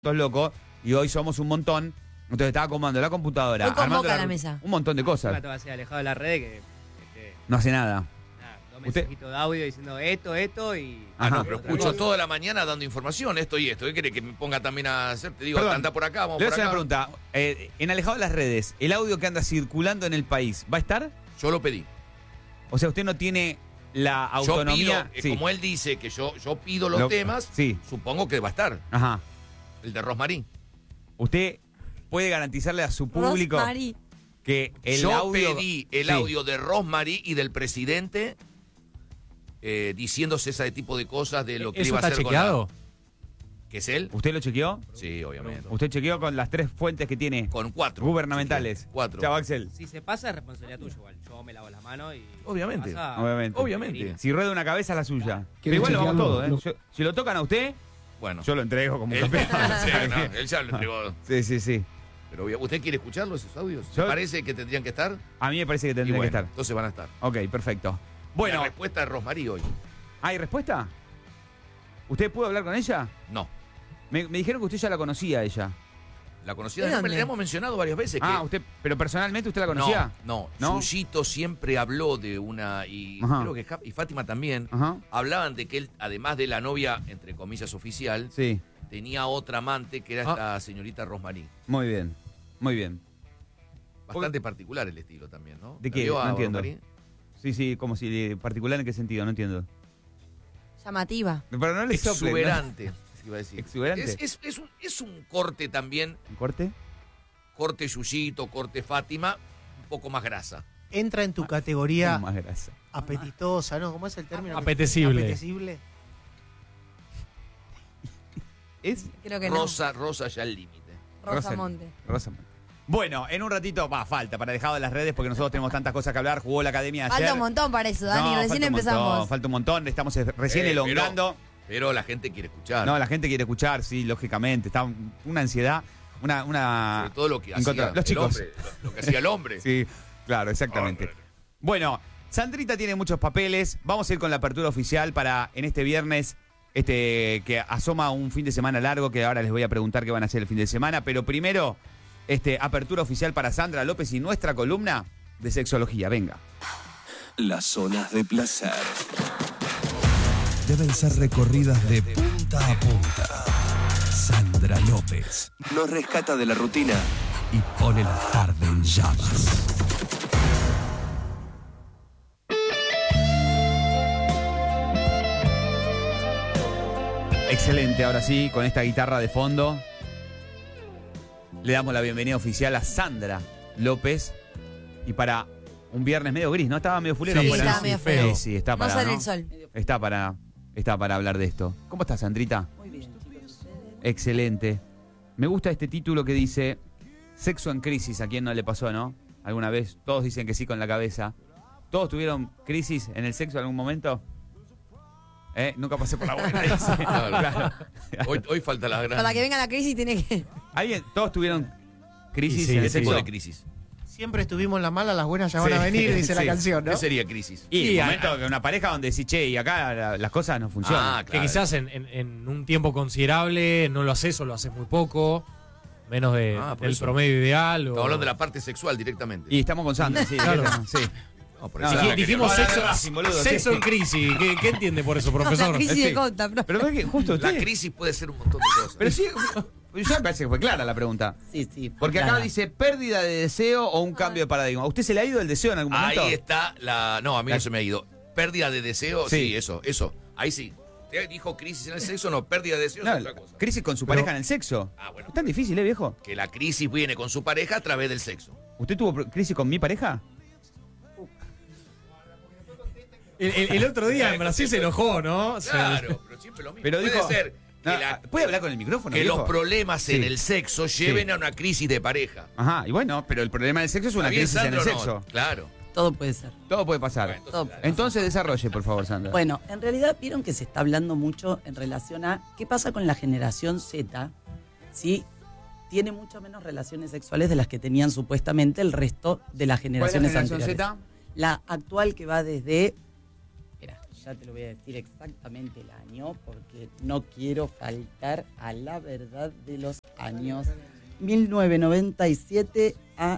locos y hoy somos un montón. Entonces estaba acomodando la computadora, Hoy convoca armando la mesa. un montón de cosas. Todo así alejado de la red que No hace nada. nada, dos Usted- mensajitos de audio diciendo esto y... Ajá. No, pero otra escucho cosa. toda la mañana dando información, esto y esto. ¿Qué querés que me ponga también a hacer? Te digo, Perdón. anda por acá, vamos Le voy a por hacer acá. una pregunta. En Alejado de las Redes, ¿el audio que anda circulando en el país va a estar? Yo lo pedí. O sea, usted no tiene la autonomía. Yo pido, Sí. como él dice que yo pido los Lo- temas, sí. supongo que va a estar. Ajá. El de Rosmarín. ¿Usted puede garantizarle a su público Rosmary. que el Yo audio. pedí el Sí. audio de Rosmarín y del presidente diciéndose ese tipo de cosas de lo que ¿Eso iba a está hacer chequeado? ¿Que es él? ¿Usted lo chequeó? Sí, obviamente. ¿Usted chequeó con las 3 fuentes que tiene Con 4. gubernamentales? 4. Chao, Axel. Si se pasa es responsabilidad tuya igual. Yo me lavo las manos y... Obviamente. pasa- Obviamente. Obviamente. Si rueda una cabeza, es la suya. Pero ¿Quiere igual lo vamos chequearlo? todo, ¿eh? Si lo tocan a usted, Bueno. yo lo entrego como él, campeón. sí, no, él ya lo entregó. Sí, sí, sí. Pero ¿usted quiere escucharlo, esos audios? Yo- ¿Le parece que tendrían que estar? A mí me parece que Y tendría bueno, que estar. entonces van a estar. Ok, perfecto. La Bueno, respuesta de Rosmarín hoy. ¿hay respuesta? ¿Usted pudo hablar con ella? No. Me dijeron que usted ya la conocía a ella. La conocida ¿De de nombre, dónde? la hemos mencionado varias veces. Ah, que usted, pero personalmente usted la conocía. No, ¿No? Suyito siempre habló de una, y Ajá. creo que y Fátima también, Ajá. hablaban de que él, además de la novia, entre comillas, oficial, Sí, tenía otra amante que era esta señorita Rosmarín. muy bien. Muy bien. Bastante particular el estilo también, ¿no? ¿De ¿La qué? vio a No entiendo. Rosmarín? Sí, sí, como si particular en qué sentido, no entiendo. Llamativa. Pero no le soplen, ¿no? Exuberante, iba a decir. Exuberante. Es un corte también, ¿Un corte? corte Yuyito, corte Fátima, un poco más grasa. Entra en tu categoría Con más grasa. apetitosa, ¿no? ¿Cómo es el término? Apetecible. Apetecible. Es Creo que Rosa ya al límite. no. Rosamonte. Rosamond. Bueno, en un ratito, falta para Dejado de las Redes porque nosotros tenemos tantas cosas que hablar. Jugó la academia ayer. Falta un montón para eso, Dani. No, Recién falta un empezamos. montón, falta un montón. Estamos recién elongando. Pero la gente quiere escuchar. No, la gente quiere escuchar, sí, lógicamente. Está una ansiedad, una Sobre todo lo que en hacía contra- los el chicos. hombre, lo que hacía el hombre. Sí, claro, exactamente. Hombre. Bueno, Sandrita tiene muchos papeles. Vamos a ir con la apertura oficial para en este viernes, que asoma un fin de semana largo, que ahora les voy a preguntar qué van a hacer el fin de semana. Pero primero, apertura oficial para Sandra López y nuestra columna de sexología. Venga. Las zonas de placer deben ser recorridas de punta a punta. Sandra López nos rescata de la rutina y pone la tarde en llamas. Excelente, ahora sí, con esta guitarra de fondo. Le damos la bienvenida oficial a Sandra López. Y para un viernes medio gris, ¿no? Estaba medio fulero Sí, afuera, estaba ¿no? medio feo. Sí, sí, está No para. sale ¿no? el sol. Está para hablar de esto. ¿Cómo estás, Sandrita? Muy bien, chicos. Excelente. Me gusta este título que dice Sexo en crisis. ¿A quién no le pasó, no? ¿Alguna vez? Todos dicen que sí con la cabeza. ¿Todos tuvieron crisis en el sexo en algún momento? Nunca pasé por la buena, dice. Claro. Hoy falta la gran Para que venga la crisis tiene que... ¿Alguien? ¿Todos tuvieron crisis Y sí, en el sí. sexo? tipo de crisis. Siempre estuvimos en la mala, las buenas ya van Sí, a venir, dice la sí. canción, ¿no? ¿Qué sería crisis? Y Y el momento que una pareja donde decís, che, y acá las cosas no funcionan. Ah, Que claro. quizás en un tiempo considerable no lo haces o lo haces muy poco, menos por del eso. promedio ideal. Estamos hablando de la parte sexual directamente. Y estamos con Sandra, sí. Claro. Sí. No, por No, eso no, la Dijimos quería- sexo, Racing, boludo, sexo sí. en crisis. ¿Qué entiende por eso, La profesor? crisis Sí. de conta, profe. Pero es que justo La usted... crisis puede ser un montón de cosas. Pero sí, ya me parece que fue clara la pregunta. Sí, sí. Porque acá claro. dice pérdida de deseo o un cambio de paradigma. ¿A usted se le ha ido el deseo en algún momento? Ahí está la... No, a mí La- no se me ha ido. Pérdida de deseo, Sí. sí, eso. Ahí sí. Usted dijo crisis en el sexo, no, pérdida de deseo No, es otra cosa. crisis con su Pero- pareja en el sexo. Ah, bueno. Es tan difícil, viejo? Que la crisis viene con su pareja a través del sexo. ¿Usted tuvo crisis con mi pareja? El otro día en Brasil se enojó, ¿no? O sea, Claro, pero siempre lo mismo. Pero puede dijo- ser que, No, la- ¿puede hablar con el micrófono, que viejo? los problemas Sí. en el sexo lleven a una crisis de pareja. Ajá, y bueno, pero el problema del sexo es una ¿Está bien, crisis en el Sandro, o sexo. no? Claro. Todo puede ser. Todo puede pasar. Bueno, Todo. Entonces desarrolle, por favor, Sandra. Bueno, en realidad vieron que se está hablando mucho en relación a qué pasa con la generación Z, si tiene mucho menos relaciones sexuales de las que tenían supuestamente el resto de las ¿Cuál es la generaciones generación anteriores. Z? La actual que va desde... Espera, ya te lo voy a decir exactamente el año, porque no quiero faltar a la verdad de los años. 1997 a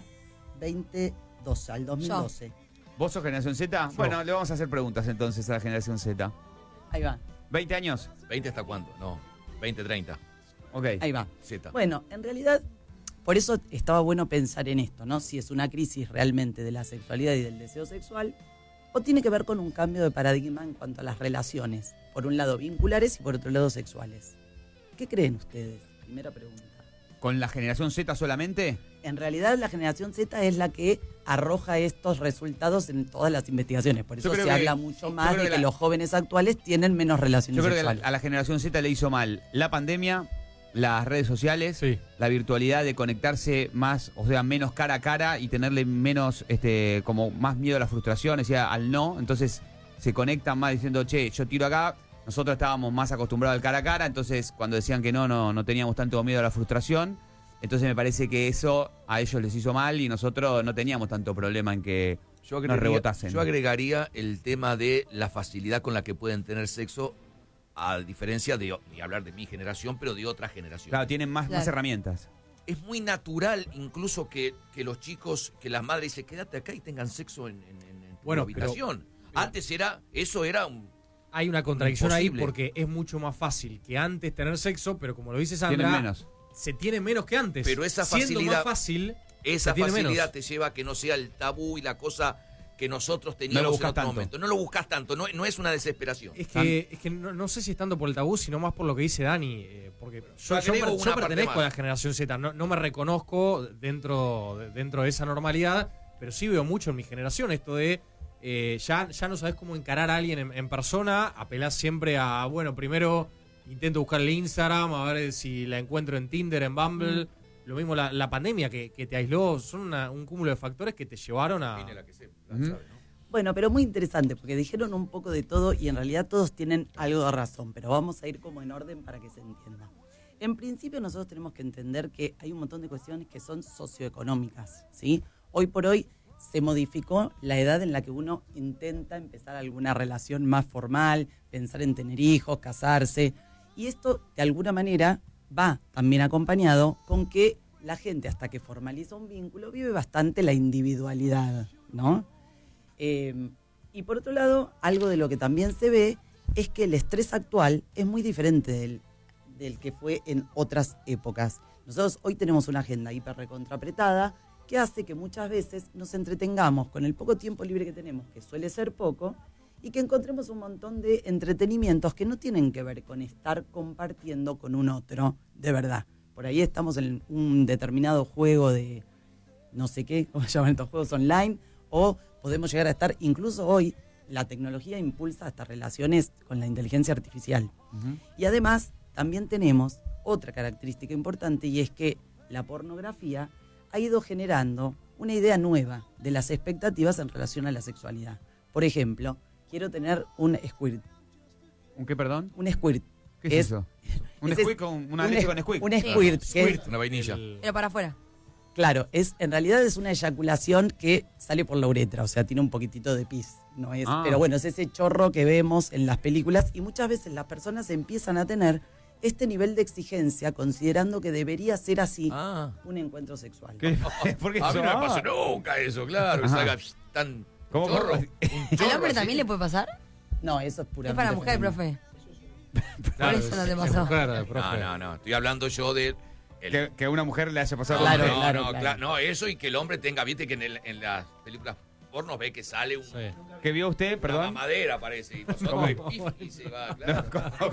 2012, al 2012. ¿Vos sos generación Z? Bueno, le vamos a hacer preguntas entonces a la generación Z. Ahí va, ¿20 años? ¿20 hasta cuándo? No, 20, 30. Ok. ahí va. Z. Bueno, en realidad, por eso estaba bueno pensar en esto, ¿no? Si es una crisis realmente de la sexualidad y del deseo sexual, o tiene que ver con un cambio de paradigma en cuanto a las relaciones, por un lado vinculares y por otro lado sexuales. ¿Qué creen ustedes? Primera pregunta. ¿Con la generación Z solamente? En realidad la generación Z es la que arroja estos resultados en todas las investigaciones. Por Yo eso creo se que- habla mucho yo más creo de que que los jóvenes actuales tienen menos relaciones Yo creo que sexuales. a la generación Z le hizo mal la pandemia, las redes sociales, Sí. la virtualidad de conectarse más, o sea, menos cara a cara y tenerle menos, como más miedo a la frustración, o sea, al no. Entonces se conectan más diciendo, che, yo tiro acá. Nosotros estábamos más acostumbrados al cara a cara, entonces cuando decían que no teníamos tanto miedo a la frustración. Entonces me parece que eso a ellos les hizo mal y nosotros no teníamos tanto problema en que nos rebotasen. Yo agregaría el tema de la facilidad con la que pueden tener sexo, a diferencia de, ni hablar de mi generación, pero de otra generación. Claro, tienen más Claro. herramientas. Es muy natural incluso que los chicos, que las madres dicen, quédate acá y tengan sexo en tu Bueno, habitación. pero- Antes eso era un... Hay una contradicción Imposible. ahí porque es mucho más fácil que antes tener sexo, pero como lo dice Tienen Sandra, menos. se tiene menos que antes. Pero esa Siendo facilidad- más fácil, Esa se tiene facilidad menos. te lleva a que no sea el tabú y la cosa que nosotros teníamos No lo en buscas otro tanto. momento. No lo buscas tanto, no es una desesperación. es que no sé si es tanto por el tabú, sino más por lo que dice Dani. Porque yo agrego una parte pertenezco más. a la generación Z, no me reconozco dentro de esa normalidad, pero sí veo mucho en mi generación esto de ya no sabes cómo encarar a alguien en persona, apelás siempre a, bueno, primero intento buscarle Instagram, a ver si la encuentro en Tinder, en Bumble. Lo mismo la pandemia que te aisló, son un cúmulo de factores que te llevaron a... Viene la que se- la Ujú. sabe, ¿no? Bueno, pero muy interesante, porque dijeron un poco de todo y en realidad todos tienen algo de razón, pero vamos a ir como en orden para que se entienda. En principio nosotros tenemos que entender que hay un montón de cuestiones que son socioeconómicas, ¿sí? Hoy por hoy se modificó la edad en la que uno intenta empezar alguna relación más formal, pensar en tener hijos, casarse, y esto de alguna manera va también acompañado con que la gente hasta que formaliza un vínculo vive bastante la individualidad, ¿no? Y por otro lado, algo de lo que también se ve es que el estrés actual es muy diferente del que fue en otras épocas. Nosotros hoy tenemos una agenda hiper recontrapretada que hace que muchas veces nos entretengamos con el poco tiempo libre que tenemos, que suele ser poco, y que encontremos un montón de entretenimientos que no tienen que ver con estar compartiendo con un otro, de verdad. Por ahí estamos en un determinado juego de no sé qué, ¿cómo se llaman estos juegos online? O podemos llegar a estar, incluso hoy, la tecnología impulsa hasta relaciones con la inteligencia artificial. Ujú. Y además, también tenemos otra característica importante y es que la pornografía ha ido generando una idea nueva de las expectativas en relación a la sexualidad. Por ejemplo, quiero tener un squirt. ¿Un qué, perdón? Un squirt. ¿Qué es eso? ¿Un ese squeak con una un leche es- con squeak? Un squirt, que es, Una vainilla. Pero para afuera. claro, en realidad es una eyaculación que sale por la uretra, o sea, tiene un poquitito de pis. No es, pero bueno, es ese chorro que vemos en las películas y muchas veces las personas empiezan a tener este nivel de exigencia considerando que debería ser así Ah. un encuentro sexual. ¿Qué? ¿Por qué A mí no me eso? pasó nunca eso, claro. Que Ajá. salga tan ¿Cómo? chorro. ¿Cómo? Un chorro ¿Al hombre así. también le puede pasar? No, eso es Es puramente para mujer, femenino. profe. Claro, eso no te es pasó. mujer, profe. No. Estoy hablando yo de... Que una mujer le haya pasado. Claro, no, claro, no, claro. no, eso y que el hombre tenga, viste que en las películas porno ve que sale un, Sí. ¿Qué vio usted, una perdón? mamadera, parece. Y nosotros ¿Cómo? pif, y se va, No, claro.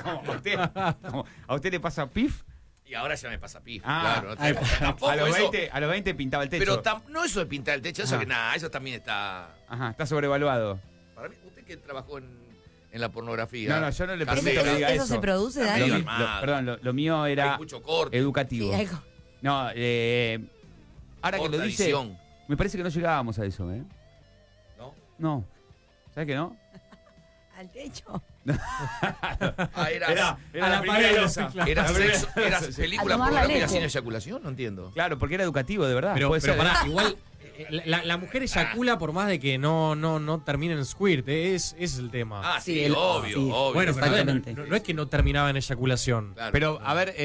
¿A usted le pasa pif? Y ahora ya me pasa pif, Ah, claro. ahí Tampoco A los, eso, 20, a los 20 pintaba el techo. pero no eso de pintar el techo, eso Ajá. que nada, eso también está... Ajá, está sobrevaluado. Para mí, usted que trabajó en la pornografía. No, yo no le casera, permito que diga ¿Eso eso. se produce, Está Dani? medio Lo, armado. perdón, lo mío era hay mucho corte, educativo. Sí, algo. No, ahora que corta lo dice, edición, me parece que no llegábamos a eso, ¿eh? ¿no? No. ¿Sabes que no? Al techo. Ah, era a la pared, claro. era la primera- sexo, era A película tomar la pornográfica leche. sin eyaculación, no entiendo. Claro, porque era educativo, de verdad. Pero Puede ser. pará, igual La mujer eyacula por más de que no termine en squirt, es el tema. Ah, sí, Sí, obvio, sí. obvio. Bueno, pero exactamente. no es que no terminaba en eyaculación. Claro. Pero, a ver,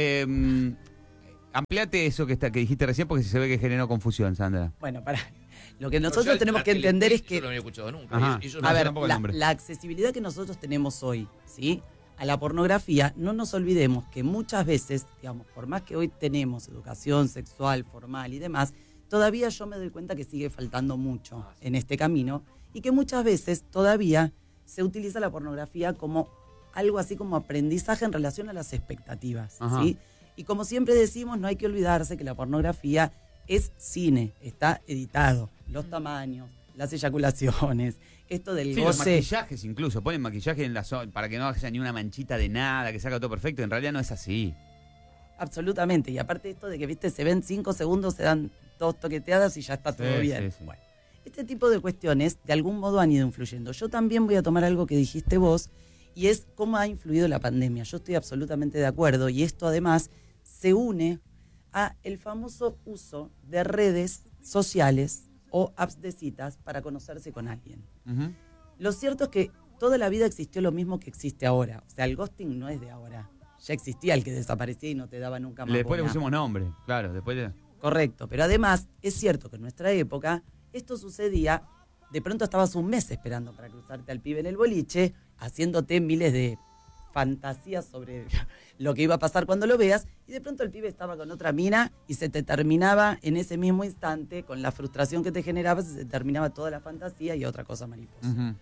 ampliate eso que dijiste recién porque se ve que generó confusión, Sandra. Bueno, para. Lo que Pero nosotros yo tenemos la que entender es que. Yo no lo había escuchado nunca. Ajá. Y yo A no- sé ver, tampoco el nombre. la accesibilidad que nosotros tenemos hoy, ¿sí? A la pornografía, no nos olvidemos que muchas veces, digamos, por más que hoy tenemos educación sexual, formal y demás, todavía yo me doy cuenta que sigue faltando mucho en este camino y que muchas veces todavía se utiliza la pornografía como algo así como aprendizaje en relación a las expectativas, Ajá. ¿sí? Y como siempre decimos, no hay que olvidarse que la pornografía es cine, está editado, los tamaños, las eyaculaciones, esto del Sí, los goce. maquillajes incluso, ponen maquillaje para que no haya ni una manchita de nada, que salga todo perfecto, en realidad no es así. Absolutamente, y aparte esto de que, viste, se ven 5 segundos, se dan 2 toqueteadas y ya está todo Sí, bien. sí, sí. Bueno, este tipo de cuestiones de algún modo han ido influyendo. Yo también voy a tomar algo que dijiste vos, y es cómo ha influido la pandemia. Yo estoy absolutamente de acuerdo, y esto además se une a el famoso uso de redes sociales o apps de citas para conocerse con alguien. Ujú. Lo cierto es que toda la vida existió lo mismo que existe ahora. O sea, el ghosting no es de ahora. Ya existía el que desaparecía y no te daba nunca más Después le bola. pusimos nombre, claro, después de... Correcto, pero además es cierto que en nuestra época esto sucedía, de pronto estabas un mes esperando para cruzarte al pibe en el boliche, haciéndote miles de fantasías sobre lo que iba a pasar cuando lo veas, y de pronto el pibe estaba con otra mina y se te terminaba en ese mismo instante, con la frustración que te generaba, se te terminaba toda la fantasía y otra cosa mariposa. Ujú.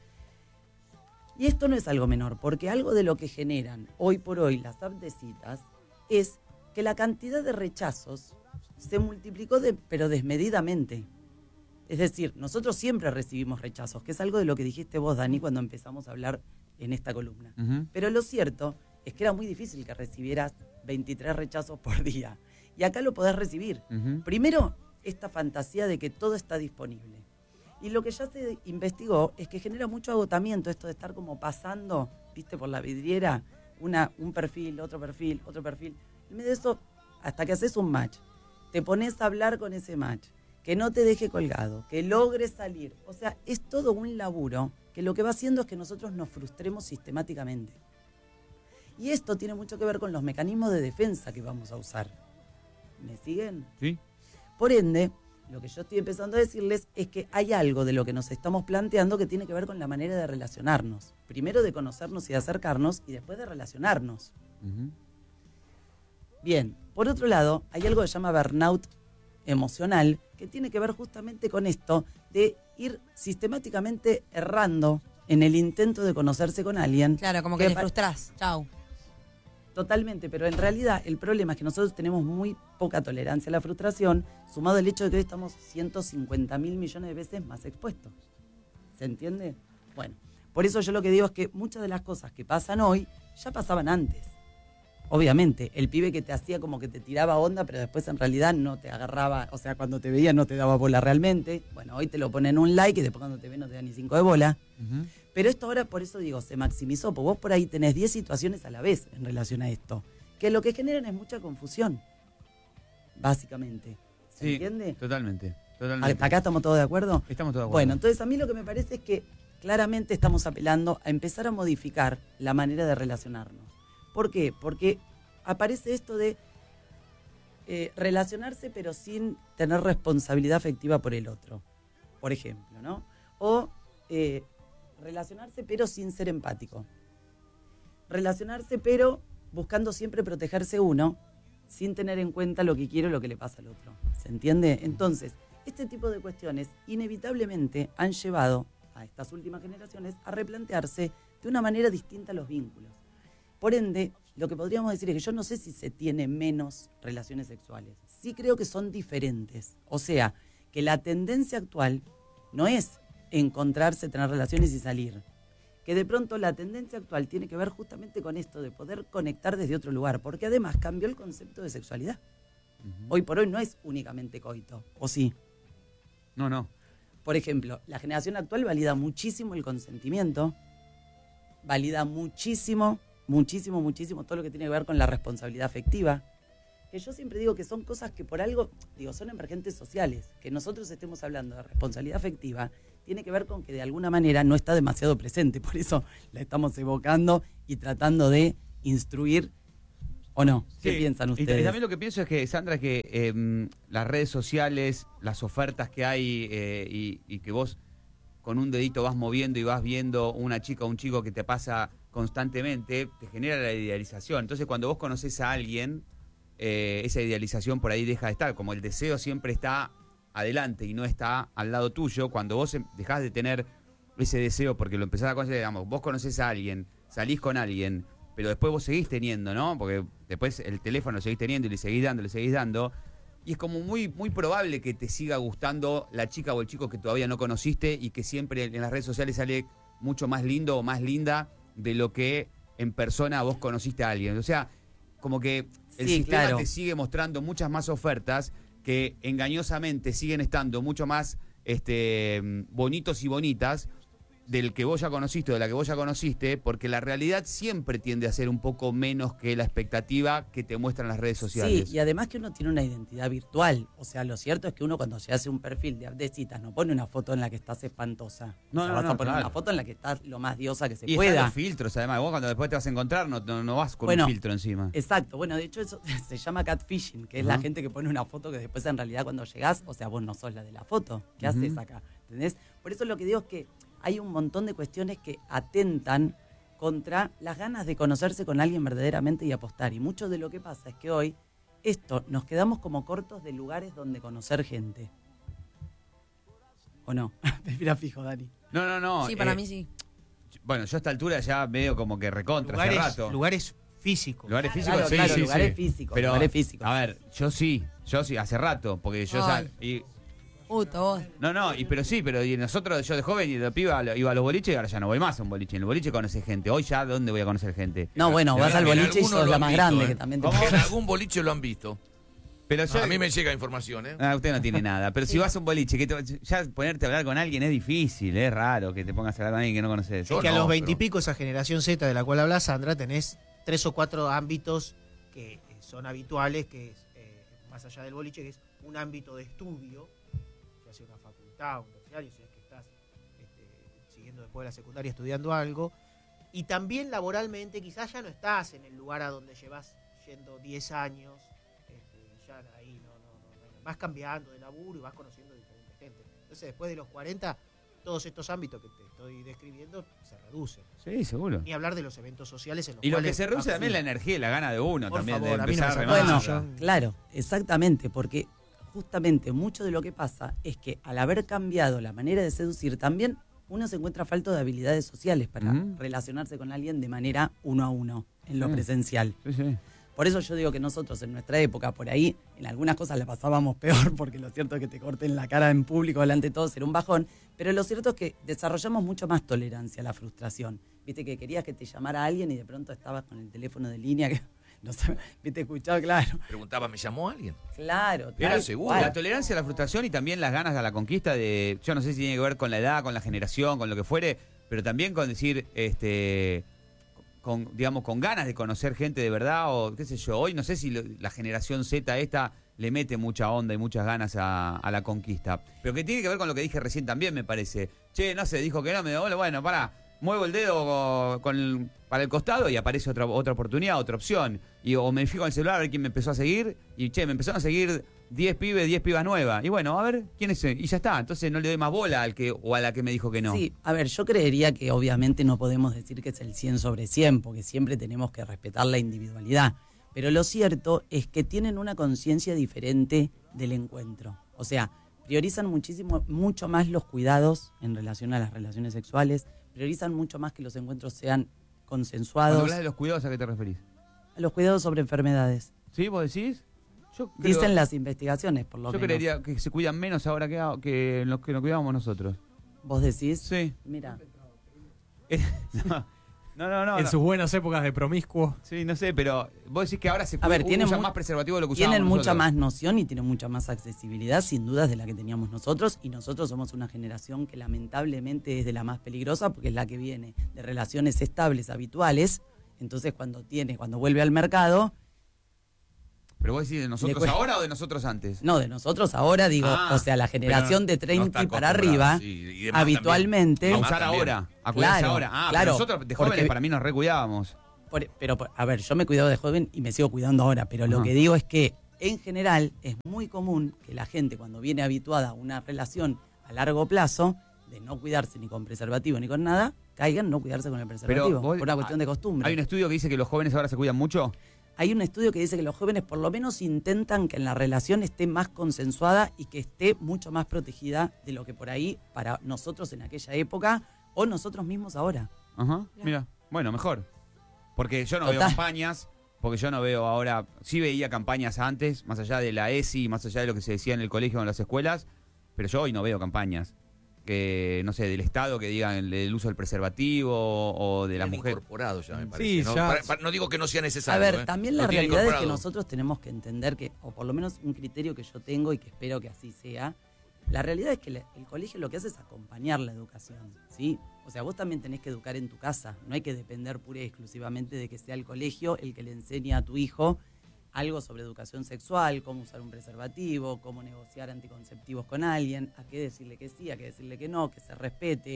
Y esto no es algo menor, porque algo de lo que generan hoy por hoy las apps de citas es que la cantidad de rechazos se multiplicó pero desmedidamente. Es decir, nosotros siempre recibimos rechazos, que es algo de lo que dijiste vos, Dani, cuando empezamos a hablar en esta columna. Ujú. Pero lo cierto es que era muy difícil que recibieras 23 rechazos por día. Y acá lo podés recibir. Ujú. Primero, esta fantasía de que todo está disponible. Y lo que ya se investigó es que genera mucho agotamiento esto de estar como pasando, viste, por la vidriera, un perfil, otro perfil, otro perfil. En medio de eso, hasta que haces un match, te pones a hablar con ese match, que no te deje colgado, que logres salir. O sea, es todo un laburo que lo que va haciendo es que nosotros nos frustremos sistemáticamente. Y esto tiene mucho que ver con los mecanismos de defensa que vamos a usar. ¿Me siguen? ¿Sí? Por ende, lo que yo estoy empezando a decirles es que hay algo de lo que nos estamos planteando que tiene que ver con la manera de relacionarnos. Primero de conocernos y de acercarnos y después de relacionarnos. Ujú. Bien, por otro lado, hay algo que se llama burnout emocional que tiene que ver justamente con esto de ir sistemáticamente errando en el intento de conocerse con alguien. Claro, como que te frustrás. Chau. Totalmente, pero en realidad el problema es que nosotros tenemos muy poca tolerancia a la frustración, sumado al hecho de que hoy estamos 150.000 millones de veces más expuestos. ¿Se entiende? Bueno, por eso yo lo que digo es que muchas de las cosas que pasan hoy ya pasaban antes. Obviamente, el pibe que te hacía como que te tiraba onda, pero después en realidad no te agarraba, o sea, cuando te veía no te daba bola realmente. Bueno, hoy te lo ponen un like y después cuando te ve no te da ni 5 de bola. Ujú. Pero esto ahora, por eso digo, se maximizó, porque vos por ahí tenés 10 situaciones a la vez en relación a esto, que lo que generan es mucha confusión, básicamente. ¿Se Sí, entiende? totalmente. Totalmente. ¿Acá estamos todos de acuerdo? Estamos todos de acuerdo. Bueno, entonces a mí lo que me parece es que claramente estamos apelando a empezar a modificar la manera de relacionarnos. ¿Por qué? Porque aparece esto de relacionarse pero sin tener responsabilidad afectiva por el otro, por ejemplo, ¿no? O relacionarse pero sin ser empático. Relacionarse pero buscando siempre protegerse uno sin tener en cuenta lo que quiere o lo que le pasa al otro. ¿Se entiende? Entonces, este tipo de cuestiones inevitablemente han llevado a estas últimas generaciones a replantearse de una manera distinta los vínculos. Por ende, lo que podríamos decir es que yo no sé si se tiene menos relaciones sexuales. Sí creo que son diferentes. O sea, que la tendencia actual no es encontrarse, tener relaciones y salir. Que de pronto la tendencia actual tiene que ver justamente con esto de poder conectar desde otro lugar, porque además cambió el concepto de sexualidad. Ujú. Hoy por hoy no es únicamente coito, ¿o sí? No. Por ejemplo, la generación actual valida muchísimo el consentimiento, valida muchísimo todo lo que tiene que ver con la responsabilidad afectiva. que yo siempre digo que son cosas que por algo, son emergentes sociales. Que nosotros estemos hablando de responsabilidad afectiva tiene que ver con que de alguna manera no está demasiado presente, por eso la estamos evocando y tratando de instruir, ¿o no? ¿Qué Sí, piensan y ustedes? también lo que pienso es que, Sandra, que las redes sociales, las ofertas que hay y que vos con un dedito vas moviendo y vas viendo una chica o un chico que te pasa constantemente, te genera la idealización. Entonces, cuando vos conocés a alguien, esa idealización por ahí deja de estar. Como el deseo siempre está adelante y no está al lado tuyo, cuando vos dejás de tener ese deseo porque lo empezás a conocer, digamos, vos conocés a alguien, salís con alguien, pero después vos seguís teniendo, ¿no? Porque después el teléfono lo seguís teniendo y le seguís dando. Y es como muy, muy probable que te siga gustando la chica o el chico que todavía no conociste y que siempre en las redes sociales sale mucho más lindo o más linda de lo que en persona vos conociste a alguien. O sea, como que el Sí, sistema claro. te sigue mostrando muchas más ofertas que engañosamente siguen estando mucho más bonitos y bonitas del que vos ya conociste o de la que vos ya conociste, porque la realidad siempre tiende a ser un poco menos que la expectativa que te muestran las redes sociales. Sí, y además que uno tiene una identidad virtual. O sea, lo cierto es que uno cuando se hace un perfil de app de citas no pone una foto en la que estás espantosa. No, vas a poner claro. una foto en la que estás lo más diosa que se Y están pueda. los filtros, además. Vos cuando después te vas a encontrar no vas con Bueno, un filtro encima. Exacto, bueno, de hecho eso se llama catfishing, que es la gente que pone una foto que después en realidad cuando llegás, o sea, vos no sos la de la foto. ¿Qué haces acá? ¿Entendés? Por eso lo que digo es que hay un montón de cuestiones que atentan contra las ganas de conocerse con alguien verdaderamente y apostar. Y mucho de lo que pasa es que hoy nos quedamos como cortos de lugares donde conocer gente. ¿O no? Te mira fijo, Dani. No. Sí, para mí sí. Bueno, yo a esta altura ya veo como que recontra hace rato. Lugares físicos. Lugares físicos, Claro, sí, claro, sí, lugares sí. físicos, Pero, lugares físicos. a ver, yo sí, hace rato, porque yo ya... Ay. Vos. Pero y nosotros, yo de joven y de piba iba a los boliches y ahora ya no voy más a un boliche. En el boliche conoce gente. Hoy ya, ¿dónde voy a conocer gente? No, bueno, De vas verdad al que en boliche y algunos sos lo la han más visto, grande, ¿eh? que también te Que en algún boliche lo han visto. Pero yo, A mí me llega información, ¿eh? usted no tiene nada. Pero si vas a un boliche, ya ponerte a hablar con alguien es difícil, es raro que te pongas a hablar con alguien que no conoces. Yo Es que a no, los 20 y pero- pico, esa generación Z de la cual habla Sandra, tenés 3 o 4 ámbitos que son habituales, que es, más allá del boliche, que es un ámbito de estudio, ya sea una facultad, un terciario, si es que estás siguiendo después de la secundaria estudiando algo, y también laboralmente quizás ya no estás en el lugar a donde llevas yendo 10 años, ya ahí vas cambiando de laburo y vas conociendo diferente gente. Entonces después de los 40, todos estos ámbitos que te estoy describiendo se reducen. Sí, seguro. Ni hablar de los eventos sociales en los Y lo cuales que se reduce afluye. también es la energía y la gana de uno Por también favor, de a mí no empezar me a saca remar. nada. Bueno, claro, exactamente, porque justamente mucho de lo que pasa es que al haber cambiado la manera de seducir, también uno se encuentra falto de habilidades sociales para relacionarse con alguien de manera uno a uno, en lo presencial. Sí. Por eso yo digo que nosotros en nuestra época, por ahí, en algunas cosas la pasábamos peor, porque lo cierto es que te corten la cara en público delante de todos era un bajón, pero lo cierto es que desarrollamos mucho más tolerancia a la frustración. Viste que querías que te llamara alguien y de pronto estabas con el teléfono de línea, que no sé, viste, escuchado, claro. Preguntaba, ¿me llamó alguien? Claro, Era tal seguro. cual. La tolerancia a la frustración y también las ganas a la conquista de, yo no sé si tiene que ver con la edad, con la generación, con lo que fuere, pero también con decir, con ganas de conocer gente de verdad o qué sé yo. Hoy no sé si la generación Z esta le mete mucha onda y muchas ganas a la conquista. Pero que tiene que ver con lo que dije recién también, me parece. Che, no sé, dijo que no, me digo, bueno, pará, muevo el dedo para el costado y aparece otra oportunidad, otra opción. O me fijo en el celular a ver quién me empezó a seguir y che, me empezaron a seguir 10 pibes, 10 pibas nuevas. Y bueno, a ver, ¿quién es? Y ya está. Entonces no le doy más bola al que o a la que me dijo que no. Sí, a ver, yo creería que obviamente no podemos decir que es el 100 sobre 100, porque siempre tenemos que respetar la individualidad. Pero lo cierto es que tienen una conciencia diferente del encuentro. O sea, priorizan mucho más los cuidados en relación a las relaciones sexuales, priorizan mucho más que los encuentros sean Cuando consensuados. hablas de los cuidados, ¿a qué te referís? A los cuidados sobre enfermedades. ¿Sí? ¿Vos decís? Yo creo- Dicen las investigaciones, por lo Yo menos. creería que se cuidan menos ahora que en los que nos cuidábamos nosotros. ¿Vos decís? Sí. Mira. No. En sus buenas épocas de promiscuo. Sí, no sé, pero vos decís que ahora se A ver, tienen usan mu- más preservativo de lo que usábamos Tienen mucha nosotros. más noción y tienen mucha más accesibilidad, sin dudas, de la que teníamos nosotros. Y nosotros somos una generación que lamentablemente es de la más peligrosa porque es la que viene de relaciones estables, habituales. Entonces, cuando vuelve al mercado, ¿Pero vos decís de nosotros Le cuesta. ahora o de nosotros antes? No, de nosotros ahora, digo, Ah, o sea, la generación de No 30 está y para acostumbrado, arriba, sí, y demás habitualmente... A Además usar también. ahora, a cuidarse Claro, ahora. Ah, claro, pero nosotros de jóvenes porque- para mí nos recuidábamos. A ver, yo me he cuidado de joven y me sigo cuidando ahora, pero lo Ajá. que digo es que en general es muy común que la gente cuando viene habituada a una relación a largo plazo, de no cuidarse ni con preservativo ni con nada, caiga en no cuidarse con el preservativo, vos- por una cuestión de costumbre. Hay un estudio que dice que los jóvenes ahora se cuidan mucho. Hay un estudio que dice que los jóvenes por lo menos intentan que en la relación esté más consensuada y que esté mucho más protegida de lo que por ahí para nosotros en aquella época o nosotros mismos ahora. Ajá, mira. Bueno, mejor. Porque yo no veo Total. campañas, porque yo no veo ahora... Sí veía campañas antes, más allá de la ESI, más allá de lo que se decía en el colegio o en las escuelas, pero yo hoy no veo campañas. Que, no sé, del Estado que digan el uso del preservativo o de la Bien mujer. incorporado ya, me Sí, parece. ¿no? ya. No digo que no sea A necesario. ver, también la Lo tiene realidad es que incorporado. nosotros tenemos que entender que, o por lo menos un criterio que yo tengo y que espero que así sea, la realidad es que el colegio lo que hace es acompañar la educación, ¿sí? O sea, vos también tenés que educar en tu casa, no hay que depender pura y exclusivamente de que sea el colegio el que le enseñe a tu hijo algo sobre educación sexual, cómo usar un preservativo, cómo negociar anticonceptivos con alguien, a qué decirle que sí, a qué decirle que no, que se respete.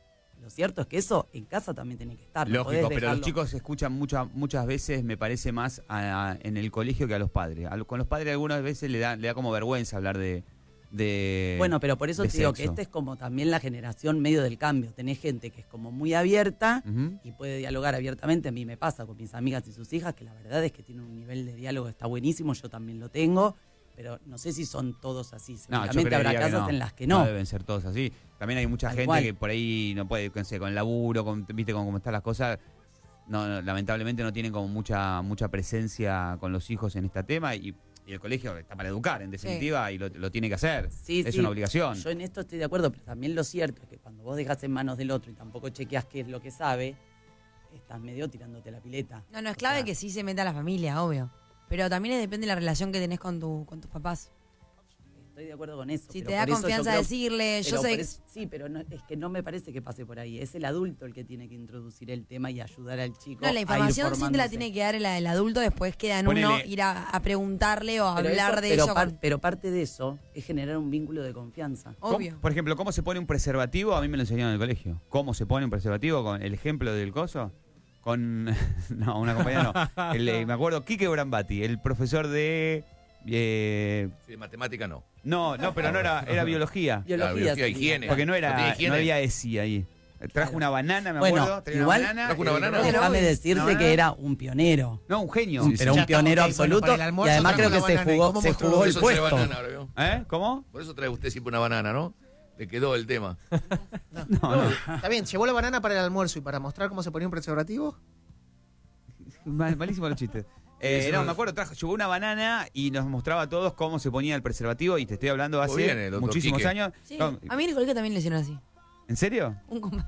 Lo cierto es que eso en casa también tiene que estar. no podés Lógico, pero los dejarlo- chicos escuchan muchas veces, me parece más en el colegio que a los padres. Con los padres algunas veces le da como vergüenza hablar de Bueno, pero por eso de te digo que sexo. esta es como también la generación medio del cambio. Tenés gente que es como muy abierta Ujú. y puede dialogar abiertamente. A mí me pasa con mis amigas y sus hijas, que la verdad es que tienen un nivel de diálogo que está buenísimo, yo también lo tengo, pero no sé si son todos así. No, yo Seguramente habrá creería que casas no. en las que no. deben ser todos así. También hay mucha Tal gente cual. que por ahí no puede, no sé, con el laburo, viste con cómo están las cosas. No, lamentablemente no tienen como mucha presencia con los hijos en este tema y el colegio está para educar, en definitiva, y lo tiene que hacer. Sí, es sí, una obligación. Yo en esto estoy de acuerdo, pero también lo cierto es que cuando vos dejas en manos del otro y tampoco chequeas qué es lo que sabe, estás medio tirándote la pileta. No, es clave O sea, que sí se meta la familia, obvio. Pero también depende de la relación que tenés con tus papás. Estoy de acuerdo con eso. Si pero te da por eso yo confianza creo- decirle, yo pero sé por que... eso- sí, pero es que no me parece que pase por ahí. Es el adulto el que tiene que introducir el tema y ayudar al chico. No, la a ir información sí te la formándose. tiene que dar el adulto, después queda en Ponele- uno ir a preguntarle o a Pero hablar eso- de pero eso. par- pero parte de eso es generar un vínculo de confianza. Obvio. Por ejemplo, ¿cómo se pone un preservativo? A mí me lo enseñaron en el colegio. ¿Cómo se pone un preservativo? Con el ejemplo del coso. Con. No, una compañera no. Me acuerdo, Quique Brambati, el profesor de. Sí, de matemática no. No, pero no era biología. Biología, biología, sería. higiene. Porque no ¿No tiene era, higiene? no había ESI ahí. Trajo una banana, me Bueno, acuerdo. Tenía igual- una banana. ¿Trajo una banana? Pero Déjame obvio. decirte No, que era un pionero. No, un genio. Sí, Pero Ya un está, pionero ok, bueno, absoluto. para el almuerzo y además trajo creo que la se banana. ¿Y jugó, cómo se mostró? jugó Por el eso trae puesto. banana ahora, ¿vio? ¿Eh? ¿Cómo? Por eso trae usted siempre una banana, ¿no? Le quedó el tema. No. Está bien, llevó la banana para el almuerzo y para mostrar cómo se ponía un preservativo. Malísimo los chistes. No, me acuerdo, llevó una banana y nos mostraba a todos cómo se ponía el preservativo y te estoy hablando hace Muy bien, doctor muchísimos Quique. años. Sí. No, A mí en el colegio también le hicieron así. ¿En serio? Un compañero.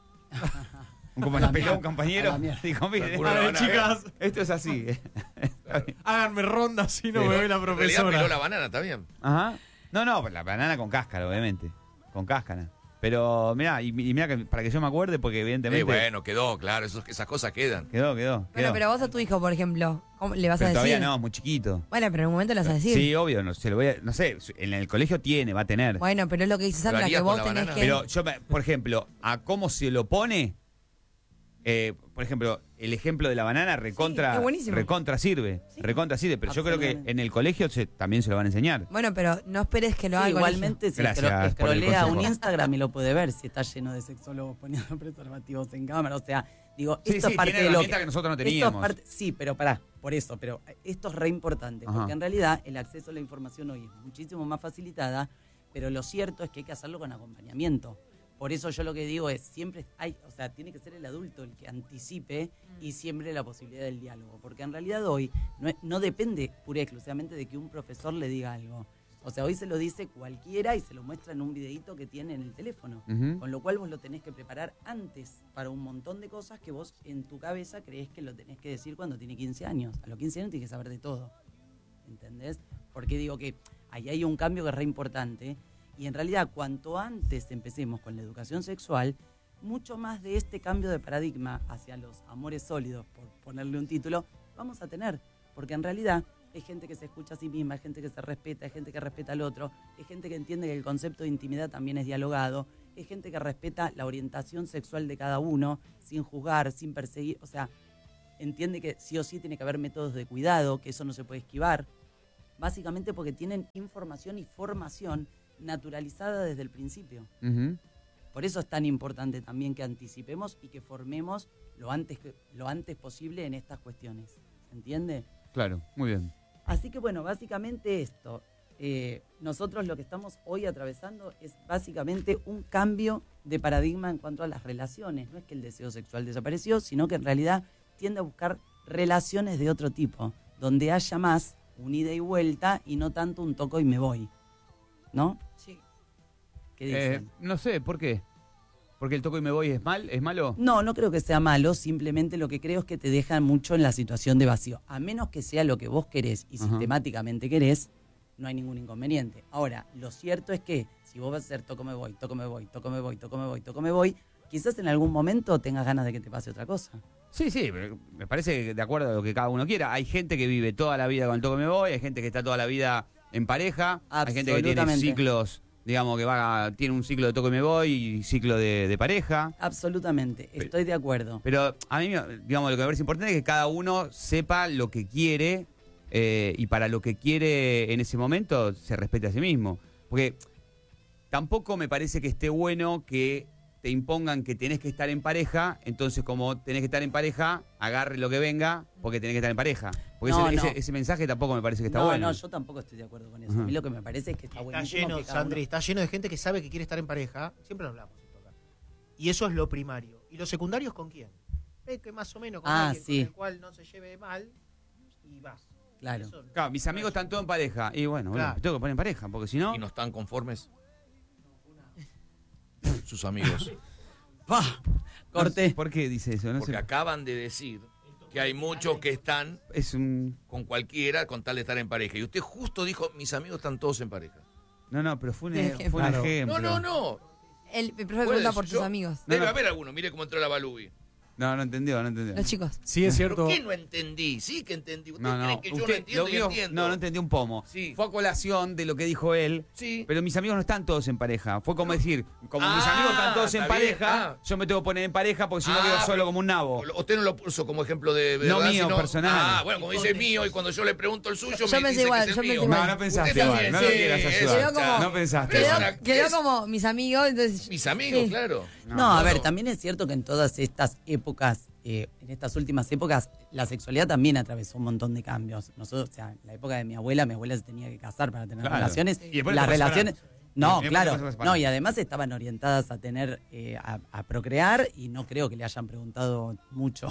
Un compañero, peló a un compañero. A la mierda. Dijo, mire, Una A ver, banana, chicas, esto es así. háganme ronda si no me ve la En realidad peló profesora. la banana, está bien. Ajá. No, la banana con cáscara, obviamente. Con cáscara. Pero mirá, y mirá que para que yo me acuerde, porque evidentemente Bueno, quedó, claro, esas cosas quedan. quedó. Bueno, pero vos a tu hijo, por ejemplo, ¿cómo le vas Pero a todavía decir? no, muy chiquito. Bueno, pero en un momento le vas a decir. Sí, obvio, no, se lo voy a, no sé, en el colegio va a tener. Bueno, pero es lo que dice Sandra, harías que con vos la tenés banana? que... Pero yo, por ejemplo, a cómo se lo pone, por ejemplo, el ejemplo de la banana recontra, Sí, es buenísimo. recontra sirve, Sí. recontra sirve, pero yo creo que Absolutamente. en el colegio también se lo van a enseñar. Bueno, pero no esperes que lo Sí, haga el colegio. igualmente, si Gracias por el escrolea un consejo. Instagram y lo puede ver si está lleno de sexólogos poniendo preservativos en cámara. O sea, digo, Sí, esto sí, es parte tiene de lo herramientas que nosotros no esto es teníamos. parte- sí, pero por eso, pero esto es re importante, Ajá. porque en realidad el acceso a la información hoy es muchísimo más facilitada, pero lo cierto es que hay que hacerlo con acompañamiento. Por eso yo lo que digo es, siempre o sea, tiene que ser el adulto el que anticipe y siempre la posibilidad del diálogo, porque en realidad hoy no depende pura y exclusivamente de que un profesor le diga algo. O sea, hoy se lo dice cualquiera y se lo muestra en un videíto que tiene en el teléfono. Ujú. Con lo cual vos lo tenés que preparar antes para un montón de cosas que vos en tu cabeza creés que lo tenés que decir cuando tiene 15 años. A los 15 años tienes que saber de todo. ¿Entendés? Porque digo que ahí hay un cambio que es re importante. Y en realidad, cuanto antes empecemos con la educación sexual, mucho más de este cambio de paradigma hacia los amores sólidos, por ponerle un título, vamos a tener. Porque en realidad es gente que se escucha a sí misma, es gente que se respeta, es gente que respeta al otro, es gente que entiende que el concepto de intimidad también es dialogado, es gente que respeta la orientación sexual de cada uno, sin juzgar, sin perseguir, o sea, entiende que sí o sí tiene que haber métodos de cuidado, que eso no se puede esquivar, básicamente porque tienen información y formación naturalizada desde el principio. Ujú. Por eso es tan importante también que anticipemos y que formemos lo antes posible en estas cuestiones. ¿Se entiende? Claro, muy bien. Así que bueno, básicamente esto. Nosotros lo que estamos hoy atravesando es básicamente un cambio de paradigma en cuanto a las relaciones. No es que el deseo sexual desapareció, sino que en realidad tiende a buscar relaciones de otro tipo, donde haya más un ida y vuelta y no tanto un toco y me voy. ¿No? Sí. ¿Qué dicen? No sé, ¿por qué? ¿Porque el toco y me voy es malo? No, no creo que sea malo, simplemente lo que creo es que te dejan mucho en la situación de vacío. A menos que sea lo que vos querés y Ajá. sistemáticamente querés, no hay ningún inconveniente. Ahora, lo cierto es que si vos vas a hacer toco me voy, toco me voy, toco me voy, toco me voy, toco me voy, quizás en algún momento tengas ganas de que te pase otra cosa. Sí, pero me parece que de acuerdo a lo que cada uno quiera. Hay gente que vive toda la vida con el toco y me voy, hay gente que está toda la vida en pareja, hay gente que tiene Absolutamente. ciclos, digamos, tiene un ciclo de toco y me voy y ciclo de pareja. Absolutamente, estoy de acuerdo. Pero a mí, digamos, lo que me parece importante es que cada uno sepa lo que quiere y para lo que quiere en ese momento se respete a sí mismo. Porque tampoco me parece que esté bueno que te impongan que tenés que estar en pareja, entonces como tenés que estar en pareja, agarre lo que venga porque tenés que estar en pareja. Porque No, ese mensaje tampoco me parece que está no, bueno. no, yo tampoco estoy de acuerdo con eso. Ajá. A mí lo que me parece es que está Está buenísimo lleno, que cada Sandri, uno- está lleno de gente que sabe que quiere estar en pareja. Siempre lo hablamos esto acá. Y eso es lo primario. ¿Y los secundarios con quién? Que más o menos con alguien sí. con el cual no se lleve mal y vas. Claro. Eso- Claro, mis amigos están todos en pareja. Y bueno, Claro. me tengo que poner en pareja, porque si no... Y no están conformes. Sus amigos. ¡Pah! Corté. ¿Por qué dice eso? No Porque sé. acaban de decir que hay muchos que están Es un... con cualquiera con tal de estar en pareja. Y usted justo dijo, mis amigos están todos en pareja. No, pero fue un Claro. ejemplo. No. El profe Puede pregunta ser por tus yo. amigos. Debe no. haber alguno. Mire cómo entró la Balubi. No entendió. Los chicos. Sí, es cierto. ¿Por qué no entendí? Sí que entendí. ¿Ustedes No. creen que yo no Usted entiendo lo y vio- entiendo? No entendí un pomo. Sí. Fue a colación de lo que dijo él. Sí. Pero mis amigos no están todos en pareja. Fue como decir, como mis Ah, amigos están todos en está bien. pareja, Ah. yo me tengo que poner en pareja porque si no Ah, quedo solo pero- como un nabo. Usted no lo puso como ejemplo de No verdad, mío, sino- personal. Ah, bueno, como dice mío, y cuando yo le pregunto el suyo, Yo me pensé dice igual, que es yo el pensé mío. igual. No pensaste Usted igual, también, no lo sí, quieras eso, ayudar. Quedó como- No pensaste Quedó- igual. Quedó Es una- como mis amigos, entonces... Mis amigos, Sí. claro. No, a ver, no. también es cierto que en todas estas épocas, en estas últimas épocas, la sexualidad también atravesó un montón de cambios. Nosotros, o sea, en la época de mi abuela se tenía que casar para tener Claro. relaciones. Y después Las te vas a relaciones... separar. No, Y después te claro. vas a separar. No, y además estaban orientadas a tener, a procrear y no creo que le hayan preguntado mucho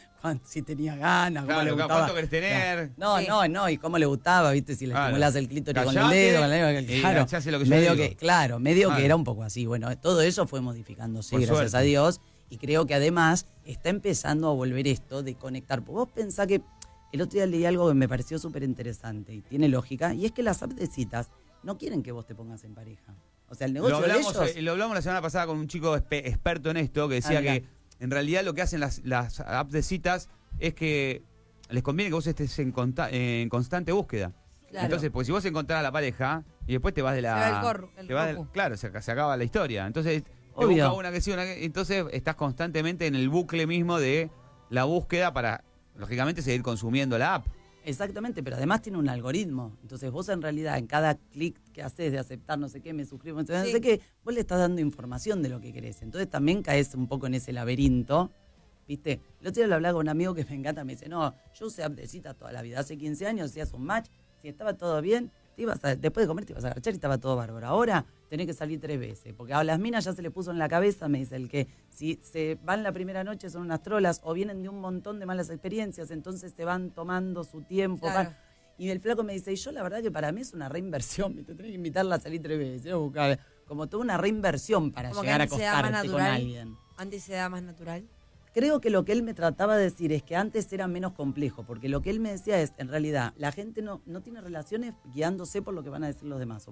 si tenía ganas, cómo Claro, le gustaba. ¿cuánto querés tener? No, Sí. no, y cómo le gustaba, viste, si le Claro. estimulás el clítoris con el Callate dedo, con la lengua, y claro. agachase lo que yo medio digo. que, claro, medio Claro. que era un poco así. Bueno, todo eso fue modificándose, Por gracias suerte. a Dios, y creo que además está empezando a volver esto de conectar. Porque vos pensás que el otro día leí algo que me pareció súper interesante y tiene lógica, y es que las apps de citas no quieren que vos te pongas en pareja. O sea, el negocio de ellos... Lo hablamos la semana pasada con un chico experto en esto que decía Ah, mirá. que en realidad lo que hacen las apps de citas es que les conviene que vos estés en constante búsqueda. Claro. Entonces, pues si vos encontrás a la pareja y después te vas de la... Se va el te vas coco. claro, se acaba la historia. Entonces, te Obvio. busca una que sí, una que... Entonces estás constantemente en el bucle mismo de la búsqueda para, lógicamente, seguir consumiendo la app. Exactamente, pero además tiene un algoritmo. Entonces vos en realidad en cada clic que haces de aceptar no sé qué, me suscribo, no Sí. sé qué, vos le estás dando información de lo que querés. Entonces también caes un poco en ese laberinto, ¿viste? El otro día lo hablaba con un amigo que me encanta, me dice, no, yo usé app de citas toda la vida. Hace 15 años hacías un match, si estaba todo bien, después de comer te ibas a agachar y estaba todo bárbaro. Ahora tenés que salir 3 veces, porque a las minas ya se le puso en la cabeza, me dice el que si se van la primera noche son unas trolas o vienen de un montón de malas experiencias, entonces se van tomando su tiempo. Claro. Y el flaco me dice, y yo la verdad que para mí es una reinversión, me tenés que invitarla a salir 3 veces, a buscar, como toda una reinversión para Como que llegar a antes se da más acostarte con natural. alguien. Antes se da más natural. Creo que lo que él me trataba de decir es que antes era menos complejo, porque lo que él me decía es, en realidad, la gente no tiene relaciones guiándose por lo que van a decir los demás,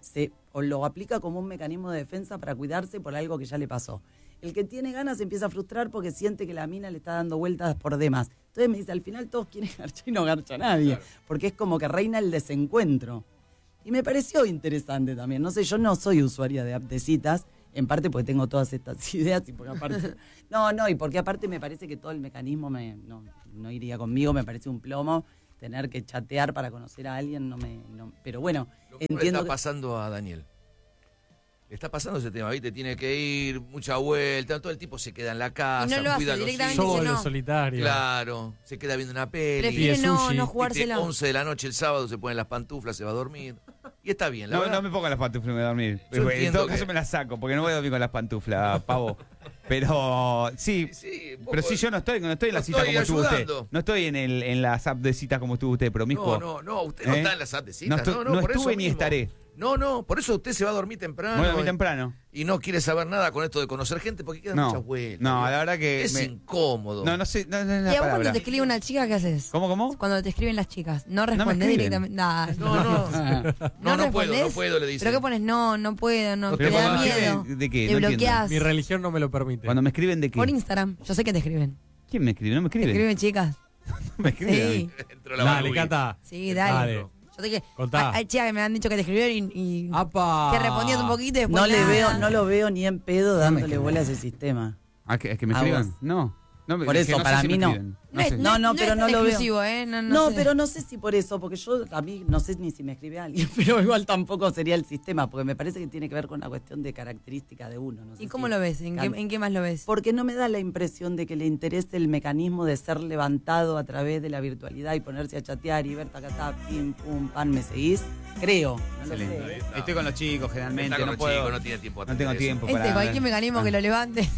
o lo aplica como un mecanismo de defensa para cuidarse por algo que ya le pasó. El que tiene ganas se empieza a frustrar porque siente que la mina le está dando vueltas por demás. Entonces me dice, al final todos quieren garchar y no garcha nadie, porque es como que reina el desencuentro. Y me pareció interesante también. No sé, yo no soy usuaria de app de citas, en parte porque tengo todas estas ideas y porque aparte... y porque aparte me parece que todo el mecanismo no iría conmigo, me parece un plomo. Tener que chatear para conocer a alguien pero bueno, Lo que entiendo le está pasando a Daniel. Le está pasando ese tema, ¿viste? Tiene que ir, mucha vuelta, todo el tipo se queda en la casa, Y no lo cuida a hace, los directamente hijos. dice Solo, no. solitario. Claro, se queda viendo una peli. Prefiere Pide no sushi. jugársela. 11 de la noche el sábado se pone las pantuflas, se va a dormir. Y está bien, la No, verdad. no me pongo las pantuflas y me voy a dormir. Yo En entiendo todo caso que- me las saco, porque no voy a dormir con las pantuflas, pavo. Pero sí, Sí, un pero poco- sí, yo no estoy en la Lo cita estoy como estuvo usted. ayudando. No estoy en las apps de citas como estuvo usted, promiscuo. No, usted no ¿Eh? está en las apps de No citas. estoy- No, no por eso estuve ni mismo. estaré. No, por eso usted se va a dormir temprano. Voy a dormir y- temprano. Y no quiere saber nada con esto de conocer gente porque quedan No, muchas vueltas. no, ¿vio? la verdad que Es me- incómodo. No sé, no es la ¿Y a vos palabra. cuando te escribe una chica, qué haces? ¿Cómo? Cuando te escriben las chicas, no me respondés escriben. directamente. Nah, No puedo, respondés. le dice. ¿Pero qué pones? No puedo, no, Pero te da cuando me miedo. escriben, ¿de qué? Te No entiendo. bloqueás. Mi religión no me lo permite. Cuando me escriben de qué. Por Instagram. Yo sé que te escriben. ¿Quién me escribe? No me Te escriben. escriben chicas. No me escriben. a mí. Sí, Entró la Dale, Barbie. Cata. sí, dale. Yo sé que Contá. hay chicas que me han dicho que te escribieron y ¡Apa! que respondías un poquito y después no lo veo ni en pedo dándole escriben. bola a ese sistema. ¿A que me A escriban? vos. No. Por es que eso, sé para si me mí no. escriben. No, es, sé. No, pero es no tan lo veo. exclusivo, ¿eh? No, sé. pero no sé si por eso, porque yo a mí no sé ni si me escribe alguien, pero igual tampoco sería el sistema, porque me parece que tiene que ver con una cuestión de característica de uno. No sé ¿Y cómo si- lo ves? ¿En qué más lo ves? Porque no me da la impresión de que le interese el mecanismo de ser levantado a través de la virtualidad y ponerse a chatear y ver tacatá, pim, pum, pan, ¿me seguís? Creo. No lo Excelente. sé. Estoy con los chicos generalmente, Está con no los puedo. chicos, no tiene tiempo. No tengo tiempo para. Cualquier mecanismo que lo levante.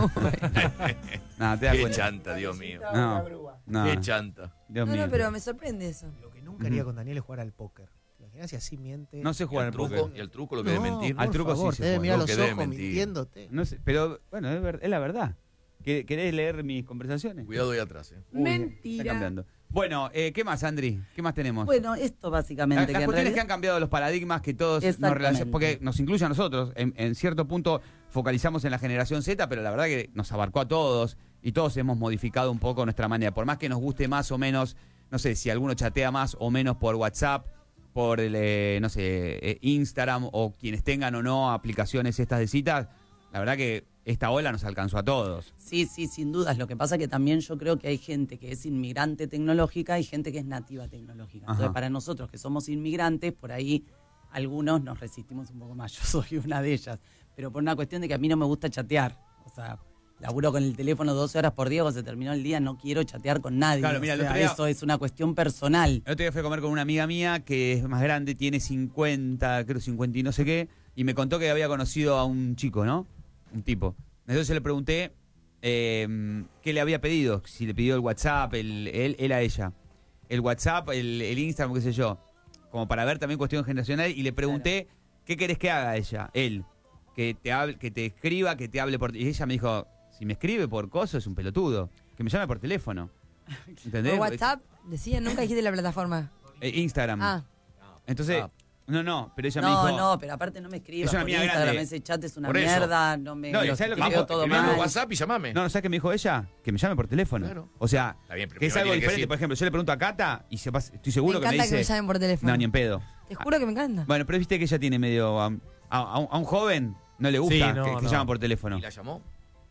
No, te das Qué cuenta. chanta, Dios mío. No, no. Qué chanta. Dios No, mío. pero me sorprende eso. Lo que nunca haría con Daniel es jugar al póker. ¿Te imaginas si así miente? No sé jugar al truco, póker. y el truco lo que debe mentir. Al por truco sí favor, se te debe juega. mirar Lo los que debe ojos mentir. mintiéndote. No sé, pero bueno, es la verdad. ¿Querés leer mis conversaciones? Cuidado ahí atrás. Uy, está cambiando. Bueno, ¿qué más, Andri? ¿Qué más tenemos? Bueno, esto básicamente. Las que en cuestiones realidad- que han cambiado los paradigmas que todos nos Exactamente. relacionan, porque nos incluye a nosotros. En cierto punto focalizamos en la generación Z, pero la verdad que nos abarcó a todos y todos hemos modificado un poco nuestra manera. Por más que nos guste más o menos, no sé, si alguno chatea más o menos por WhatsApp, por no sé, Instagram o quienes tengan o no aplicaciones estas de citas, la verdad que esta ola nos alcanzó a todos. Sí, sin dudas. Lo que pasa que también yo creo que hay gente que es inmigrante tecnológica y gente que es nativa tecnológica. Entonces, Ajá. para nosotros que somos inmigrantes, por ahí algunos nos resistimos un poco más. Yo soy una de ellas. Pero por una cuestión de que a mí no me gusta chatear. O sea, laburo con el teléfono 12 horas por día, cuando se terminó el día no quiero chatear con nadie. Claro, mira, O el sea, otro día- eso es una cuestión personal. El otro día fui a comer con una amiga mía que es más grande, tiene 50, creo 50 y no sé qué, y me contó que había conocido a un chico, ¿no? Un tipo. Entonces yo le pregunté qué le había pedido, si le pidió el WhatsApp, él a ella. El WhatsApp, el Instagram, qué sé yo. Como para ver también cuestión generacional, y le pregunté qué querés que haga ella, él. Que te hable, que te escriba, que te hable por... Y ella me dijo, si me escribe por coso es un pelotudo. Que me llame por teléfono. ¿Entendés? Por WhatsApp, decía, nunca dijiste la plataforma. Instagram. Ah, Entonces, no, pero ella me No, dijo... no, pero aparte no me escribas Es una por amiga Instagram, grande. ese chat es una Por eso. mierda, no me No, ¿y lo sabes lo que tipeo vamos- todo Escribime mal. WhatsApp y llamame. No, ¿sabes qué me dijo ella? Que me llame por teléfono. Claro. O sea, Está bien, pero que es primero algo tiene que diferente. decir- Por ejemplo, yo le pregunto a Cata y estoy me seguro que me encanta dice... que me llamen por teléfono. No, ni en pedo. Te juro que me encanta. Bueno, pero viste que ella tiene medio... A un joven no le gusta Sí, que no. llaman por teléfono. ¿Y la llamó?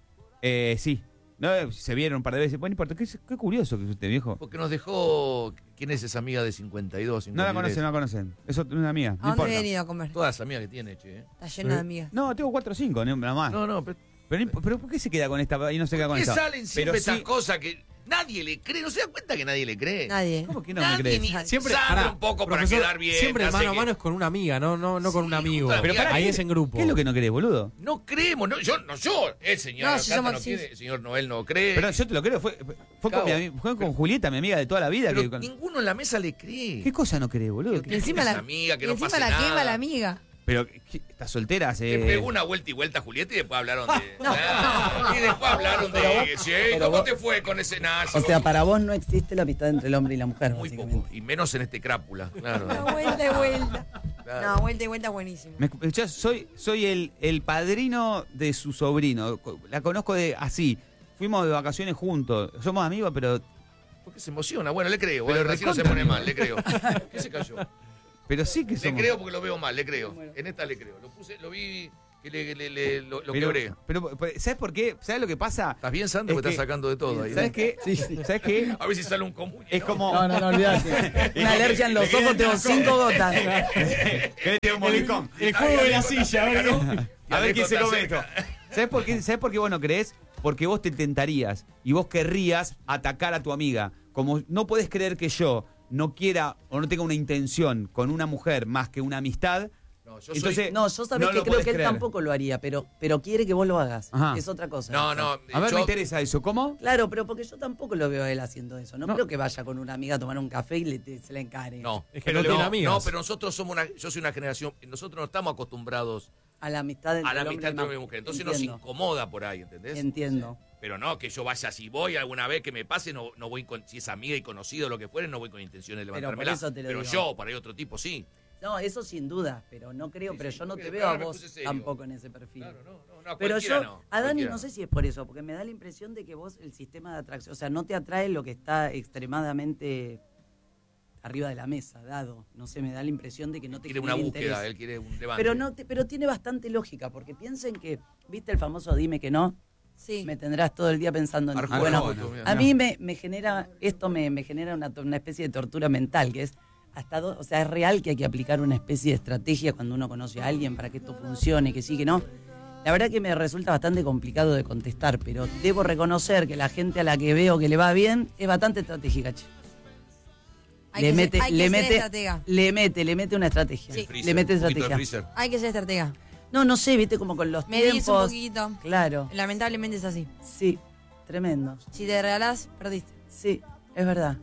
Sí. No, se vieron un par de veces. Bueno, no importa. Qué curioso que es usted, viejo. Porque nos dejó... ¿Quién es esa amiga de 52, 53? No la conocen, no la conocen. Es una amiga. ¿A No dónde he importa. venido a comer? Todas las amigas que tiene, che. Está llena de amigas. No, tengo 4 o 5, nada más. No, pero... Pero ¿por qué se queda con esta y no se queda con ¿Qué esta? salen siempre Pero estas sí- cosas que nadie le cree? ¿No se da cuenta que nadie le cree? Nadie. ¿Cómo que no me Nadie crees? ni Siempre sabe pará, un poco para profesor, quedar bien. Siempre el hace mano a que- mano es con una amiga, no con un amigo. justo la Pero pará, Ahí ¿qué- es en grupo. ¿Qué es lo que no querés, boludo? No creemos, no, yo, el señor No, Cata si somos- no sí. quiere, el señor Noel no cree. Pero yo te lo creo. Fue con, Cabo, fue con Julieta, mi amiga de toda la vida. Pero que- ninguno en la mesa le cree. ¿Qué cosa no crees, boludo? Y encima esa la, amiga, que y no encima pase la nada. quema la amiga. Pero ¿estás soltera hace... Le pegó una vuelta a Julieta y después hablaron de... Y después hablaron de... Sí, pero ¿cómo vos- te fue con ese nazo? O sea, para vos no existe la amistad entre el hombre y la mujer, Muy básicamente. poco. Y menos en este crápula, claro. No, vuelta y vuelta. Claro. No, vuelta y vuelta buenísimo. ¿Me escuchás? Soy el padrino de su sobrino. La conozco de así. Fuimos de vacaciones juntos. Somos amigos, pero Porque se emociona. Bueno, le creo. Pero Así no se recontra. pone mal, le creo. ¿Qué se cayó? Pero sí que Le somos. creo porque lo veo mal, le creo. En esta le creo. Lo vi que lo quebré. pero, ¿sabes por qué? ¿Sabes lo que pasa? ¿Estás bien, Sandro? Es Que estás que- sacando de todo ahí. ¿Sabes qué? ¿Sabes qué? A ver si sale un común. Es como. No, olvídate. Una alergia en los ojos, tengo 5 gotas. ¿Qué tiene un molicón? El juego de la silla, ¿verdad? A ver quién se Anécdota come esto. seca. ¿Sabes por qué vos no crees? Porque vos te tentarías y vos querrías atacar a tu amiga. Como no podés creer que yo no quiera o no tenga una intención con una mujer más que una amistad. No, yo Entonces, No, yo sabés no que lo creo podés que él creer. tampoco lo haría, pero quiere que vos lo hagas. Ajá. Es otra cosa. No, no. A ver, yo- me interesa eso. ¿Cómo? Claro, pero porque yo tampoco lo veo a él haciendo eso. No, No. creo que vaya con una amiga a tomar un café y se la encare. No, Es que no tiene amigas. No, pero nosotros somos yo soy una generación, nosotros no estamos acostumbrados A la amistad entre a la el amistad entre hombre hombre y mujer. Entonces Entiendo. nos incomoda por ahí, ¿entendés? Entiendo. Pero no, que yo vaya, si voy alguna vez que me pase, no voy con, si es amiga y conocido o lo que fuere, no voy con intenciones de Pero por levantármela. eso te lo Pero digo. yo, para ir otro tipo, sí. No, eso sin duda, pero no creo, Sí, pero sí, yo no porque te después veo a ahora me vos puse serio. tampoco en ese perfil. Claro, no, Pero cualquiera yo, no, a Dani cualquiera no sé si es por eso, porque me da la impresión de que vos el sistema de atracción, o sea, no te atrae lo que está extremadamente arriba de la mesa, dado. No sé, me da la impresión de que no te Quiere una genera búsqueda, interés. él quiere un levante. Pero tiene bastante lógica, porque piensen que, ¿viste el famoso dime que no? Sí. Me tendrás todo el día pensando en ti. Arjona, Bueno, Arjona. a mí me genera, esto me genera una especie de tortura mental, que es o sea, es real que hay que aplicar una especie de estrategia cuando uno conoce a alguien para que esto funcione, que sí, que no. La verdad que me resulta bastante complicado de contestar, pero debo reconocer que la gente a la que veo que le va bien es bastante estratégica, che. Hay Le que mete, ser- hay que le ser mete, estratega. le mete una estrategia. Sí. Freezer, Le mete un poquito de estrategia. freezer. Hay que ser estratega. No sé, viste, como con los Medís un tiempos. poquito. Claro, Lamentablemente es así. sí, tremendo. Si te regalás, perdiste. Sí, es verdad.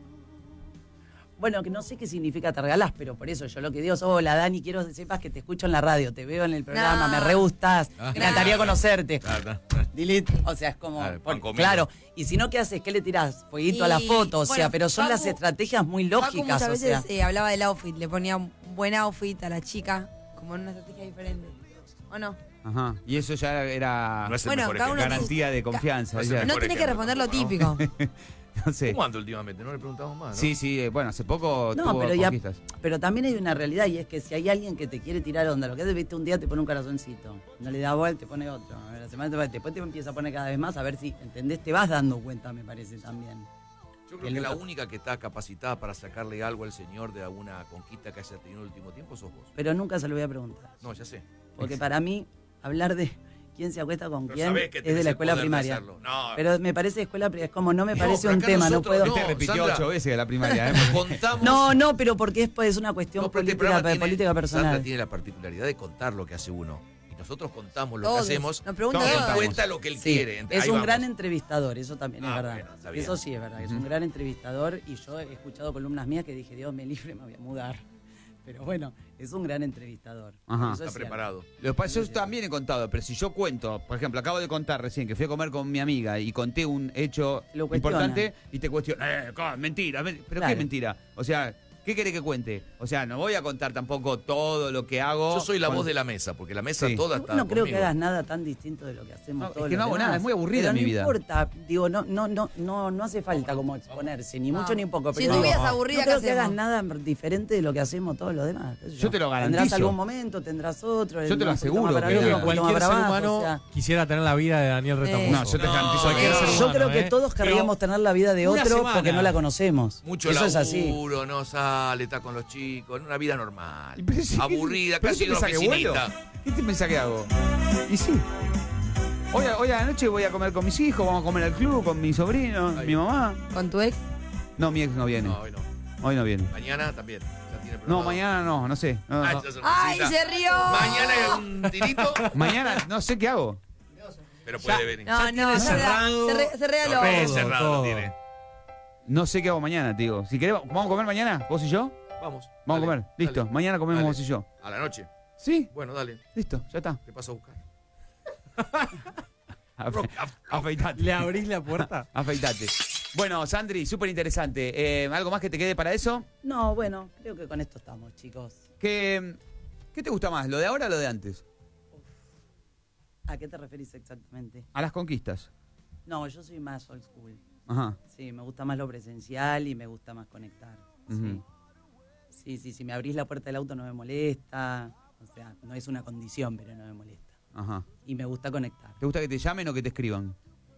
Bueno, que no sé qué significa te regalás, pero por eso yo lo que digo es, hola Dani, quiero que sepas que te escucho en la radio, te veo en el programa, No. me re gustás, Ah. me encantaría conocerte. Claro, Delete, o sea, es como, Claro, pan comido. claro, y si no, ¿qué haces? ¿Qué le tirás? Fueguito a la Y, foto, o sea, bueno, pero son Facu- las estrategias muy Facu lógicas, muchas o veces sea. hablaba del outfit, le ponía un buen outfit a la chica, como en una estrategia diferente. ¿O no? Ajá. Y eso ya era No es el Bueno, mejor cada uno ejemplo. garantía de confianza. No es ya. el No mejor tenés que ejemplo responder lo tampoco, típico. No sé. ¿Cómo anda últimamente? No le preguntamos más, ¿no? Sí, sí, bueno, hace poco No, tuvo pero ya, conquistas. pero también hay una realidad y es que si hay alguien que te quiere tirar onda, lo que hace, viste, un día te pone un corazoncito, no le da vuelta, te pone otro, a ver, la semana después te empieza a poner cada vez más, a ver si, ¿entendés? Te vas dando cuenta, me parece también. Yo creo que la única que está capacitada para sacarle algo al señor de alguna conquista que haya tenido en el último tiempo sos vos. Pero nunca se lo voy a preguntar. No, ya sé. Porque para mí, hablar de quién se acuesta con Pero quién sabés que es tenés de la el escuela poder de primaria. hacerlo. No. Pero me parece escuela primaria, es como no me No, parece pero un acá tema, nosotros no puedo. Este no, repitió Sandra. 8 veces de la primaria, ¿eh? Contamos. No, pero porque es una cuestión No, pero este política, programa tiene- política personal. Sandra tiene la particularidad de contar lo que hace uno. Y nosotros contamos lo Todos. que hacemos. Nos preguntan Todos Él todos. cuenta lo que él Sí, quiere. es Ahí un vamos. gran entrevistador, eso también es Ah, verdad. bueno, está bien. Eso sí es verdad, es un gran entrevistador y yo he escuchado columnas mías que dije, Dios me libre, me voy a mudar. Pero bueno, es un gran entrevistador. Ajá. Eso Está es cierto. preparado. Lo que pasa, yo también he contado, pero si yo cuento, por ejemplo, acabo de contar recién que fui a comer con mi amiga y conté un hecho Lo cuestionan. importante y te cuestionan, mentira, pero Claro. ¿qué mentira? O sea, ¿qué querés que cuente? O sea, no voy a contar tampoco todo lo que hago. Yo soy la con- voz de la mesa, porque la mesa Sí. toda Yo está no creo que conmigo. hagas nada tan distinto de lo que hacemos No, todos es que no los hago demás. nada, es muy aburrida Pero mi no vida. importa, digo, no hace falta como exponerse, ni No. mucho ni poco. Si Pero tu digo, vida es aburrida, no creo ¿qué que hagas hacemos? nada diferente de lo que hacemos todos los demás. qué sé Yo te lo Tendrás garantizo. algún momento, tendrás otro. Yo te lo un poquito más aseguro para que arriba, nada. un poquito más Cualquier para ser abajo, humano o sea. quisiera tener la vida de Daniel Retamoso. No, yo te garantizo que cualquier no. ser Yo humano, creo que ¿eh? todos querríamos Pero tener la vida de una otro semana. porque no la conocemos. Mucho Eso es así. laburo, no sale, está con los chicos, una vida normal. Y pero sí, Aburrida, ¿pero casi qué una pensás que vuelo? oficinita. ¿Qué te pensás que hago? Y sí. Hoy a la noche voy a comer con mis hijos, vamos a comer al club con mi sobrino, Ahí. mi mamá. ¿Con tu ex? No, mi ex no viene. No, hoy no. Hoy no viene. Mañana también. Ya tiene No, programado. mañana no sé. No, Ah, no. ya se ¡Ay, necesita. se rió! Mañana hay un tirito, Mañana no sé qué hago. pero puede venir. No, no, tiene se cerrado se regaló. No, todo, cerrado todo. tiene. No sé qué hago mañana, te digo. Si querés, ¿vamos a comer mañana? ¿Vos y yo? Vamos. Vamos dale, a comer. Listo. dale. Mañana comemos Dale. vos y yo. A la noche. ¿Sí? Bueno, dale. Listo, ya está. Te paso a buscar. Afeitate. ¿Le abrís la puerta? Afeitate. Bueno, Sandri, súper interesante. ¿Algo más que te quede para eso? No, bueno, creo que con esto estamos, chicos. ¿Qué te gusta más, lo de ahora o lo de antes? ¿A qué te referís exactamente? A las conquistas. No, yo soy más old school. Ajá. Sí, me gusta más lo presencial y me gusta más conectar. Ujú. Sí. Si me abrís la puerta del auto no me molesta. O sea, no es una condición, pero no me molesta. Ajá. Y me gusta conectar. ¿Te gusta que te llamen o que te escriban?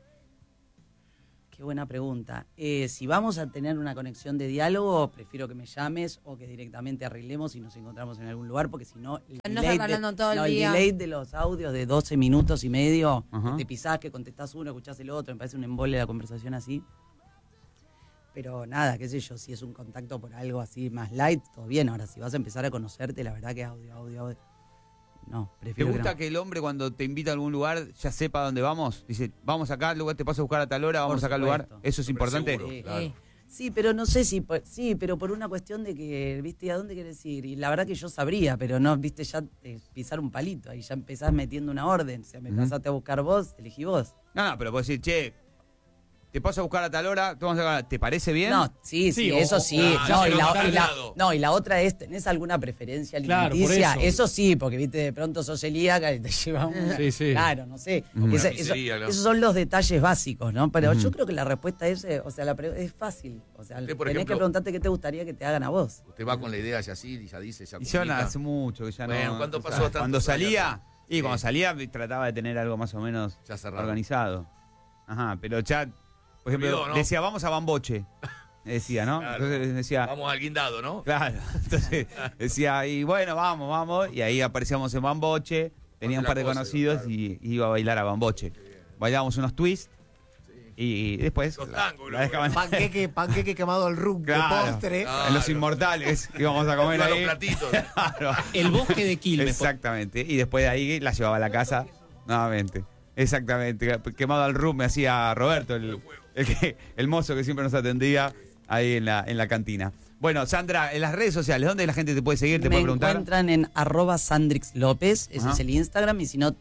Qué buena pregunta. Si vamos a tener una conexión de diálogo, prefiero que me llames o que directamente arreglemos y nos encontramos en algún lugar, porque si no, No estar hablando todo el día. el delay de los audios de 12 minutos y medio, Ajá. que te pisás, que contestás uno, escuchás el otro, me parece un embole la conversación así. Pero nada, qué sé yo, si es un contacto por algo así más light, todo bien. Ahora, si vas a empezar a conocerte, la verdad que audio. No, ¿Te prefiero gusta que que el hombre cuando te invita a algún lugar ya sepa dónde vamos? Dice, vamos acá al lugar, te paso a buscar a tal hora, vamos Por acá al lugar. supuesto. ¿Eso es importante? Seguro, Sí. claro. Sí, pero no sé si... Sí, pero por una cuestión de que, viste, ¿a dónde querés ir? Y la verdad que yo sabría, pero no, viste, ya pisar un palito. Ahí ya empezás metiendo una orden. O sea, me Ujú. pasaste a buscar vos, elegí vos. No, pero puedes decir, che, te paso a buscar a tal hora, ¿te parece bien? No, sí, Sí, eso o- sí. claro, No, ya se lo está dado. no, y la otra es, ¿tenés alguna preferencia Claro, por alimenticia? eso. Eso sí, porque, viste, de pronto sos celíaca y te lleva un... Sí. Claro, no sé. Ujú. Ese- Una pizzería, claro. Esos son los detalles básicos, ¿no? Pero Ujú. yo creo que la respuesta es, o sea, es fácil. O sea, Usted, por tenés ejemplo- que preguntarte qué te gustaría que te hagan a vos. Usted va con la idea ya así, ya dice, ya Y yo no, comunica. hace mucho que ya Bueno, no. ¿cuándo o sea, pasó tantos Cuando años? salía, y Sí. cuando salía trataba de tener algo más o menos Ya cerrado. organizado. Ajá, pero ya, por ejemplo, Olvidó, ¿no? decía, vamos a Bamboche. Decía, ¿no? Claro. Entonces decía, Vamos al guindado, ¿no? claro. Entonces decía, y bueno, vamos. Y ahí aparecíamos en Bamboche, tenía un la par de cosa, conocidos claro. y iba a bailar a Bamboche. Bailábamos unos twists y después Los la tangos, dejaban Panqueque quemado al rum, Claro. de postre. Ah, en Los Claro. Inmortales íbamos a comer Iba a los ahí. platitos. Claro. El bosque de Quilmes. Exactamente. Y después de ahí la llevaba a la casa nuevamente. Exactamente. Quemado al rum me hacía Roberto, el mozo que siempre nos atendía ahí en la cantina. Bueno, Sandra, en las redes sociales, ¿dónde la gente te puede seguir? ¿Te Me puede preguntar? encuentran en @sandrixlopez, ese Ajá. es el Instagram, y si no,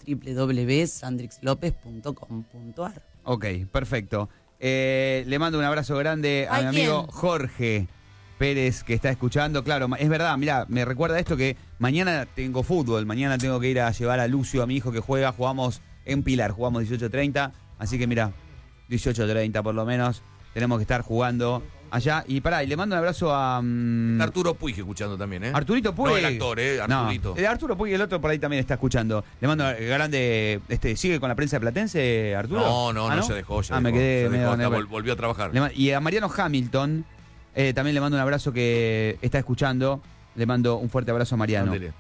www.sandrixlopez.com.ar. Ok, perfecto. Le mando un abrazo grande a ¿A mi amigo quién? Jorge Pérez, que está escuchando. Claro, es verdad, mira, me recuerda esto que mañana tengo fútbol, mañana tengo que ir a llevar a Lucio, a mi hijo que jugamos en Pilar, jugamos 18:30, así que mira, 18:30 por lo menos, tenemos que estar jugando allá. Y pará, y le mando un abrazo a Arturo Puig escuchando también, ¿eh? Arturito Puig. No, el actor, Arturito. No, Arturo Puig, el otro por ahí también está escuchando. Le mando grande, ¿sigue con la prensa platense, Arturo? No, se dejó, ya me dejó, quedé se medio dejó, nervioso. volvió a trabajar. Y a Mariano Hamilton, también le mando un abrazo que está escuchando. Le mando un fuerte abrazo a Mariano. Ándele.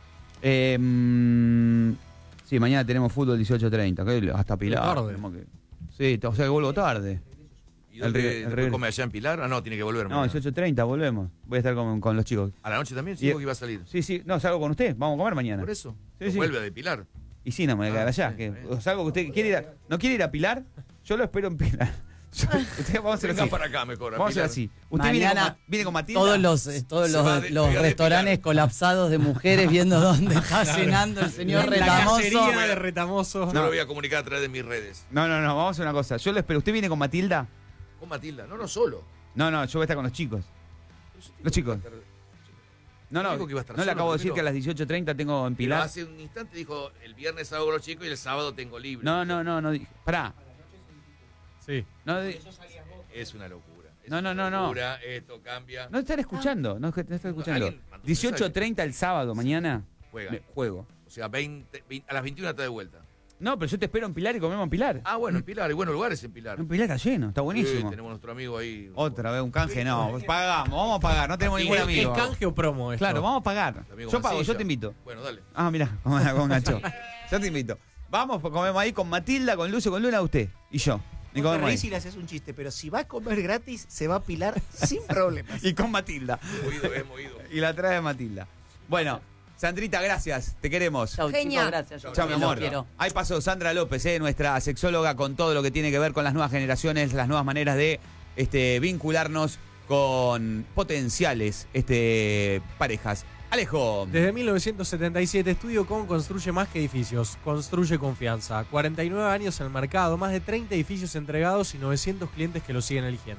Sí, mañana tenemos fútbol 18:30, que hasta Pilar. tarde. tenemos que- Sí, o sea que vuelvo tarde. ¿Y dónde el después River. come allá en Pilar? Ah, no, tiene que volver. No, mañana. 18:30 volvemos. Voy a estar con los chicos. ¿A la noche también? Sí, Y- dijo que iba a salir. Sí, no, salgo con usted. Vamos a comer mañana. Por eso. Sí, sí. Vuelve de Pilar. Y sí, no me voy a quedar allá. sí, que, bien. o salgo que usted quiere ir ¿no quiere ir a Pilar? Yo lo espero en Pilar. Vamos a hacer Venga así. para acá mejor. Vamos a hacer Pilar. así. Usted Mañana viene con Matilda. Todos los Se va de restaurantes Pilar. colapsados de mujeres viendo dónde está cenando el señor La Retamoso. cacería de Retamoso. Yo No. lo voy a comunicar a través de mis redes. No, vamos a hacer una cosa. Yo lo espero. ¿Usted viene con Matilda? Con Matilda. No solo. No, yo voy a estar con los chicos. Los chicos. No, Dijo que iba a estar no le solo, acabo de decir tranquilo. que a las 18:30 tengo en Pero Pilar. hace un instante dijo, el viernes salgo con los chicos y el sábado tengo libre. No dije. Pará. Sí. No, Es una locura. Es No, una no. locura, esto cambia. no están escuchando. No están escuchando. Alguien mandó un 18:30 el sábado, mañana. Juega. Juego. O sea, 20, a las 21 está de vuelta. No, pero yo te espero en Pilar y comemos en Pilar. Ah, bueno, en Pilar. Hay buenos lugares en Pilar. En Pilar está lleno, está Sí, buenísimo. tenemos nuestro amigo ahí. Otra vez un canje, no. Pagamos, vamos a pagar. No tenemos ningún ¿Es amigo. canje o promo esto? Claro, vamos a pagar. El amigo Yo pago, Mancilla. yo te invito. Bueno, dale. Ah, mirá, con Nacho. Yo te invito. Vamos, comemos ahí con Matilda, con Lucio, con Luna, usted y yo. Y Vos te comemos reís y ahí. le haces un chiste, pero si va a comer gratis, se va a Pilar sin problemas. Y con Matilda. Es movido. Y la trae Matilda. Bueno, Sandrita, gracias. Te queremos. Chau, Genia. chicos, gracias. Yo Chao, mi también los amor. quiero. Ahí pasó Sandra López, nuestra sexóloga, con todo lo que tiene que ver con las nuevas generaciones, las nuevas maneras de vincularnos con potenciales parejas. Alejo. Desde 1977, Estudio Con construye más que edificios, construye confianza. 49 años en el mercado, más de 30 edificios entregados y 900 clientes que lo siguen eligiendo.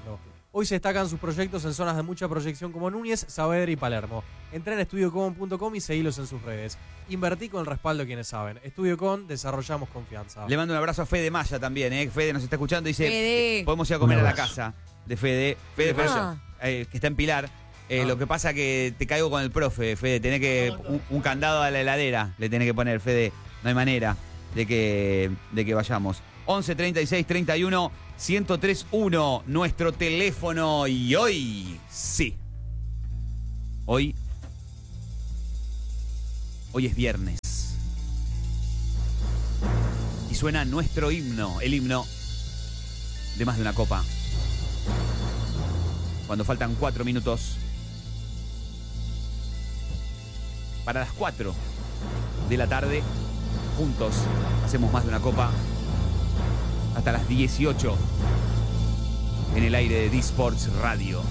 Hoy se destacan sus proyectos en zonas de mucha proyección como Núñez, Saavedra y Palermo. Entrá en estudiocon.com y seguilos en sus redes. Invertí con el respaldo de quienes saben. Estudiocon, desarrollamos confianza. Le mando un abrazo a Fede Maya también, ¿eh? Fede nos está escuchando y dice, Fede. podemos ir a comer Un a la abrazo. casa de Fede. Fede, pero Ah. que está en Pilar. Lo que pasa que te caigo con el profe, Fede. Tenés que un candado a la heladera le tenés que poner, Fede. No hay manera de que vayamos. 11 36 31 1031, nuestro teléfono. Y hoy, sí. Hoy es viernes. Y suena nuestro himno, el himno de Más de una Copa. Cuando faltan 4 minutos para las 4 de la tarde, juntos hacemos Más de una Copa hasta las 18 en el aire de D-Sports Radio.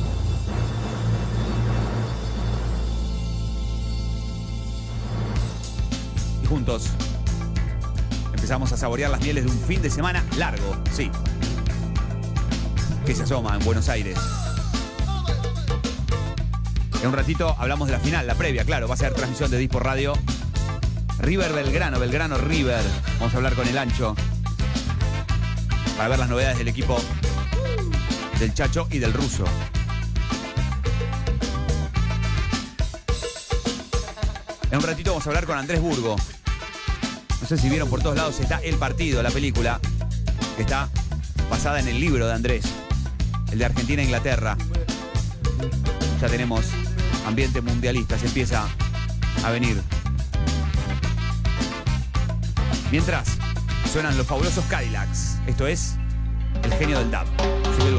Y juntos empezamos a saborear las mieles de un fin de semana largo, sí, que se asoma en Buenos Aires. En un ratito hablamos de la final, la previa, claro, va a ser transmisión de D-Sport Radio. River Belgrano, Belgrano River. Vamos a hablar con el Ancho para ver las novedades del equipo del Chacho y del Ruso. En un ratito vamos a hablar con Andrés Burgo. No sé si vieron, por todos lados está El Partido, la película, que está basada en el libro de Andrés, el de Argentina e Inglaterra. Ya tenemos ambiente mundialista, se empieza a venir. Mientras, suenan los fabulosos Cadillacs. Esto es El Genio del Dub.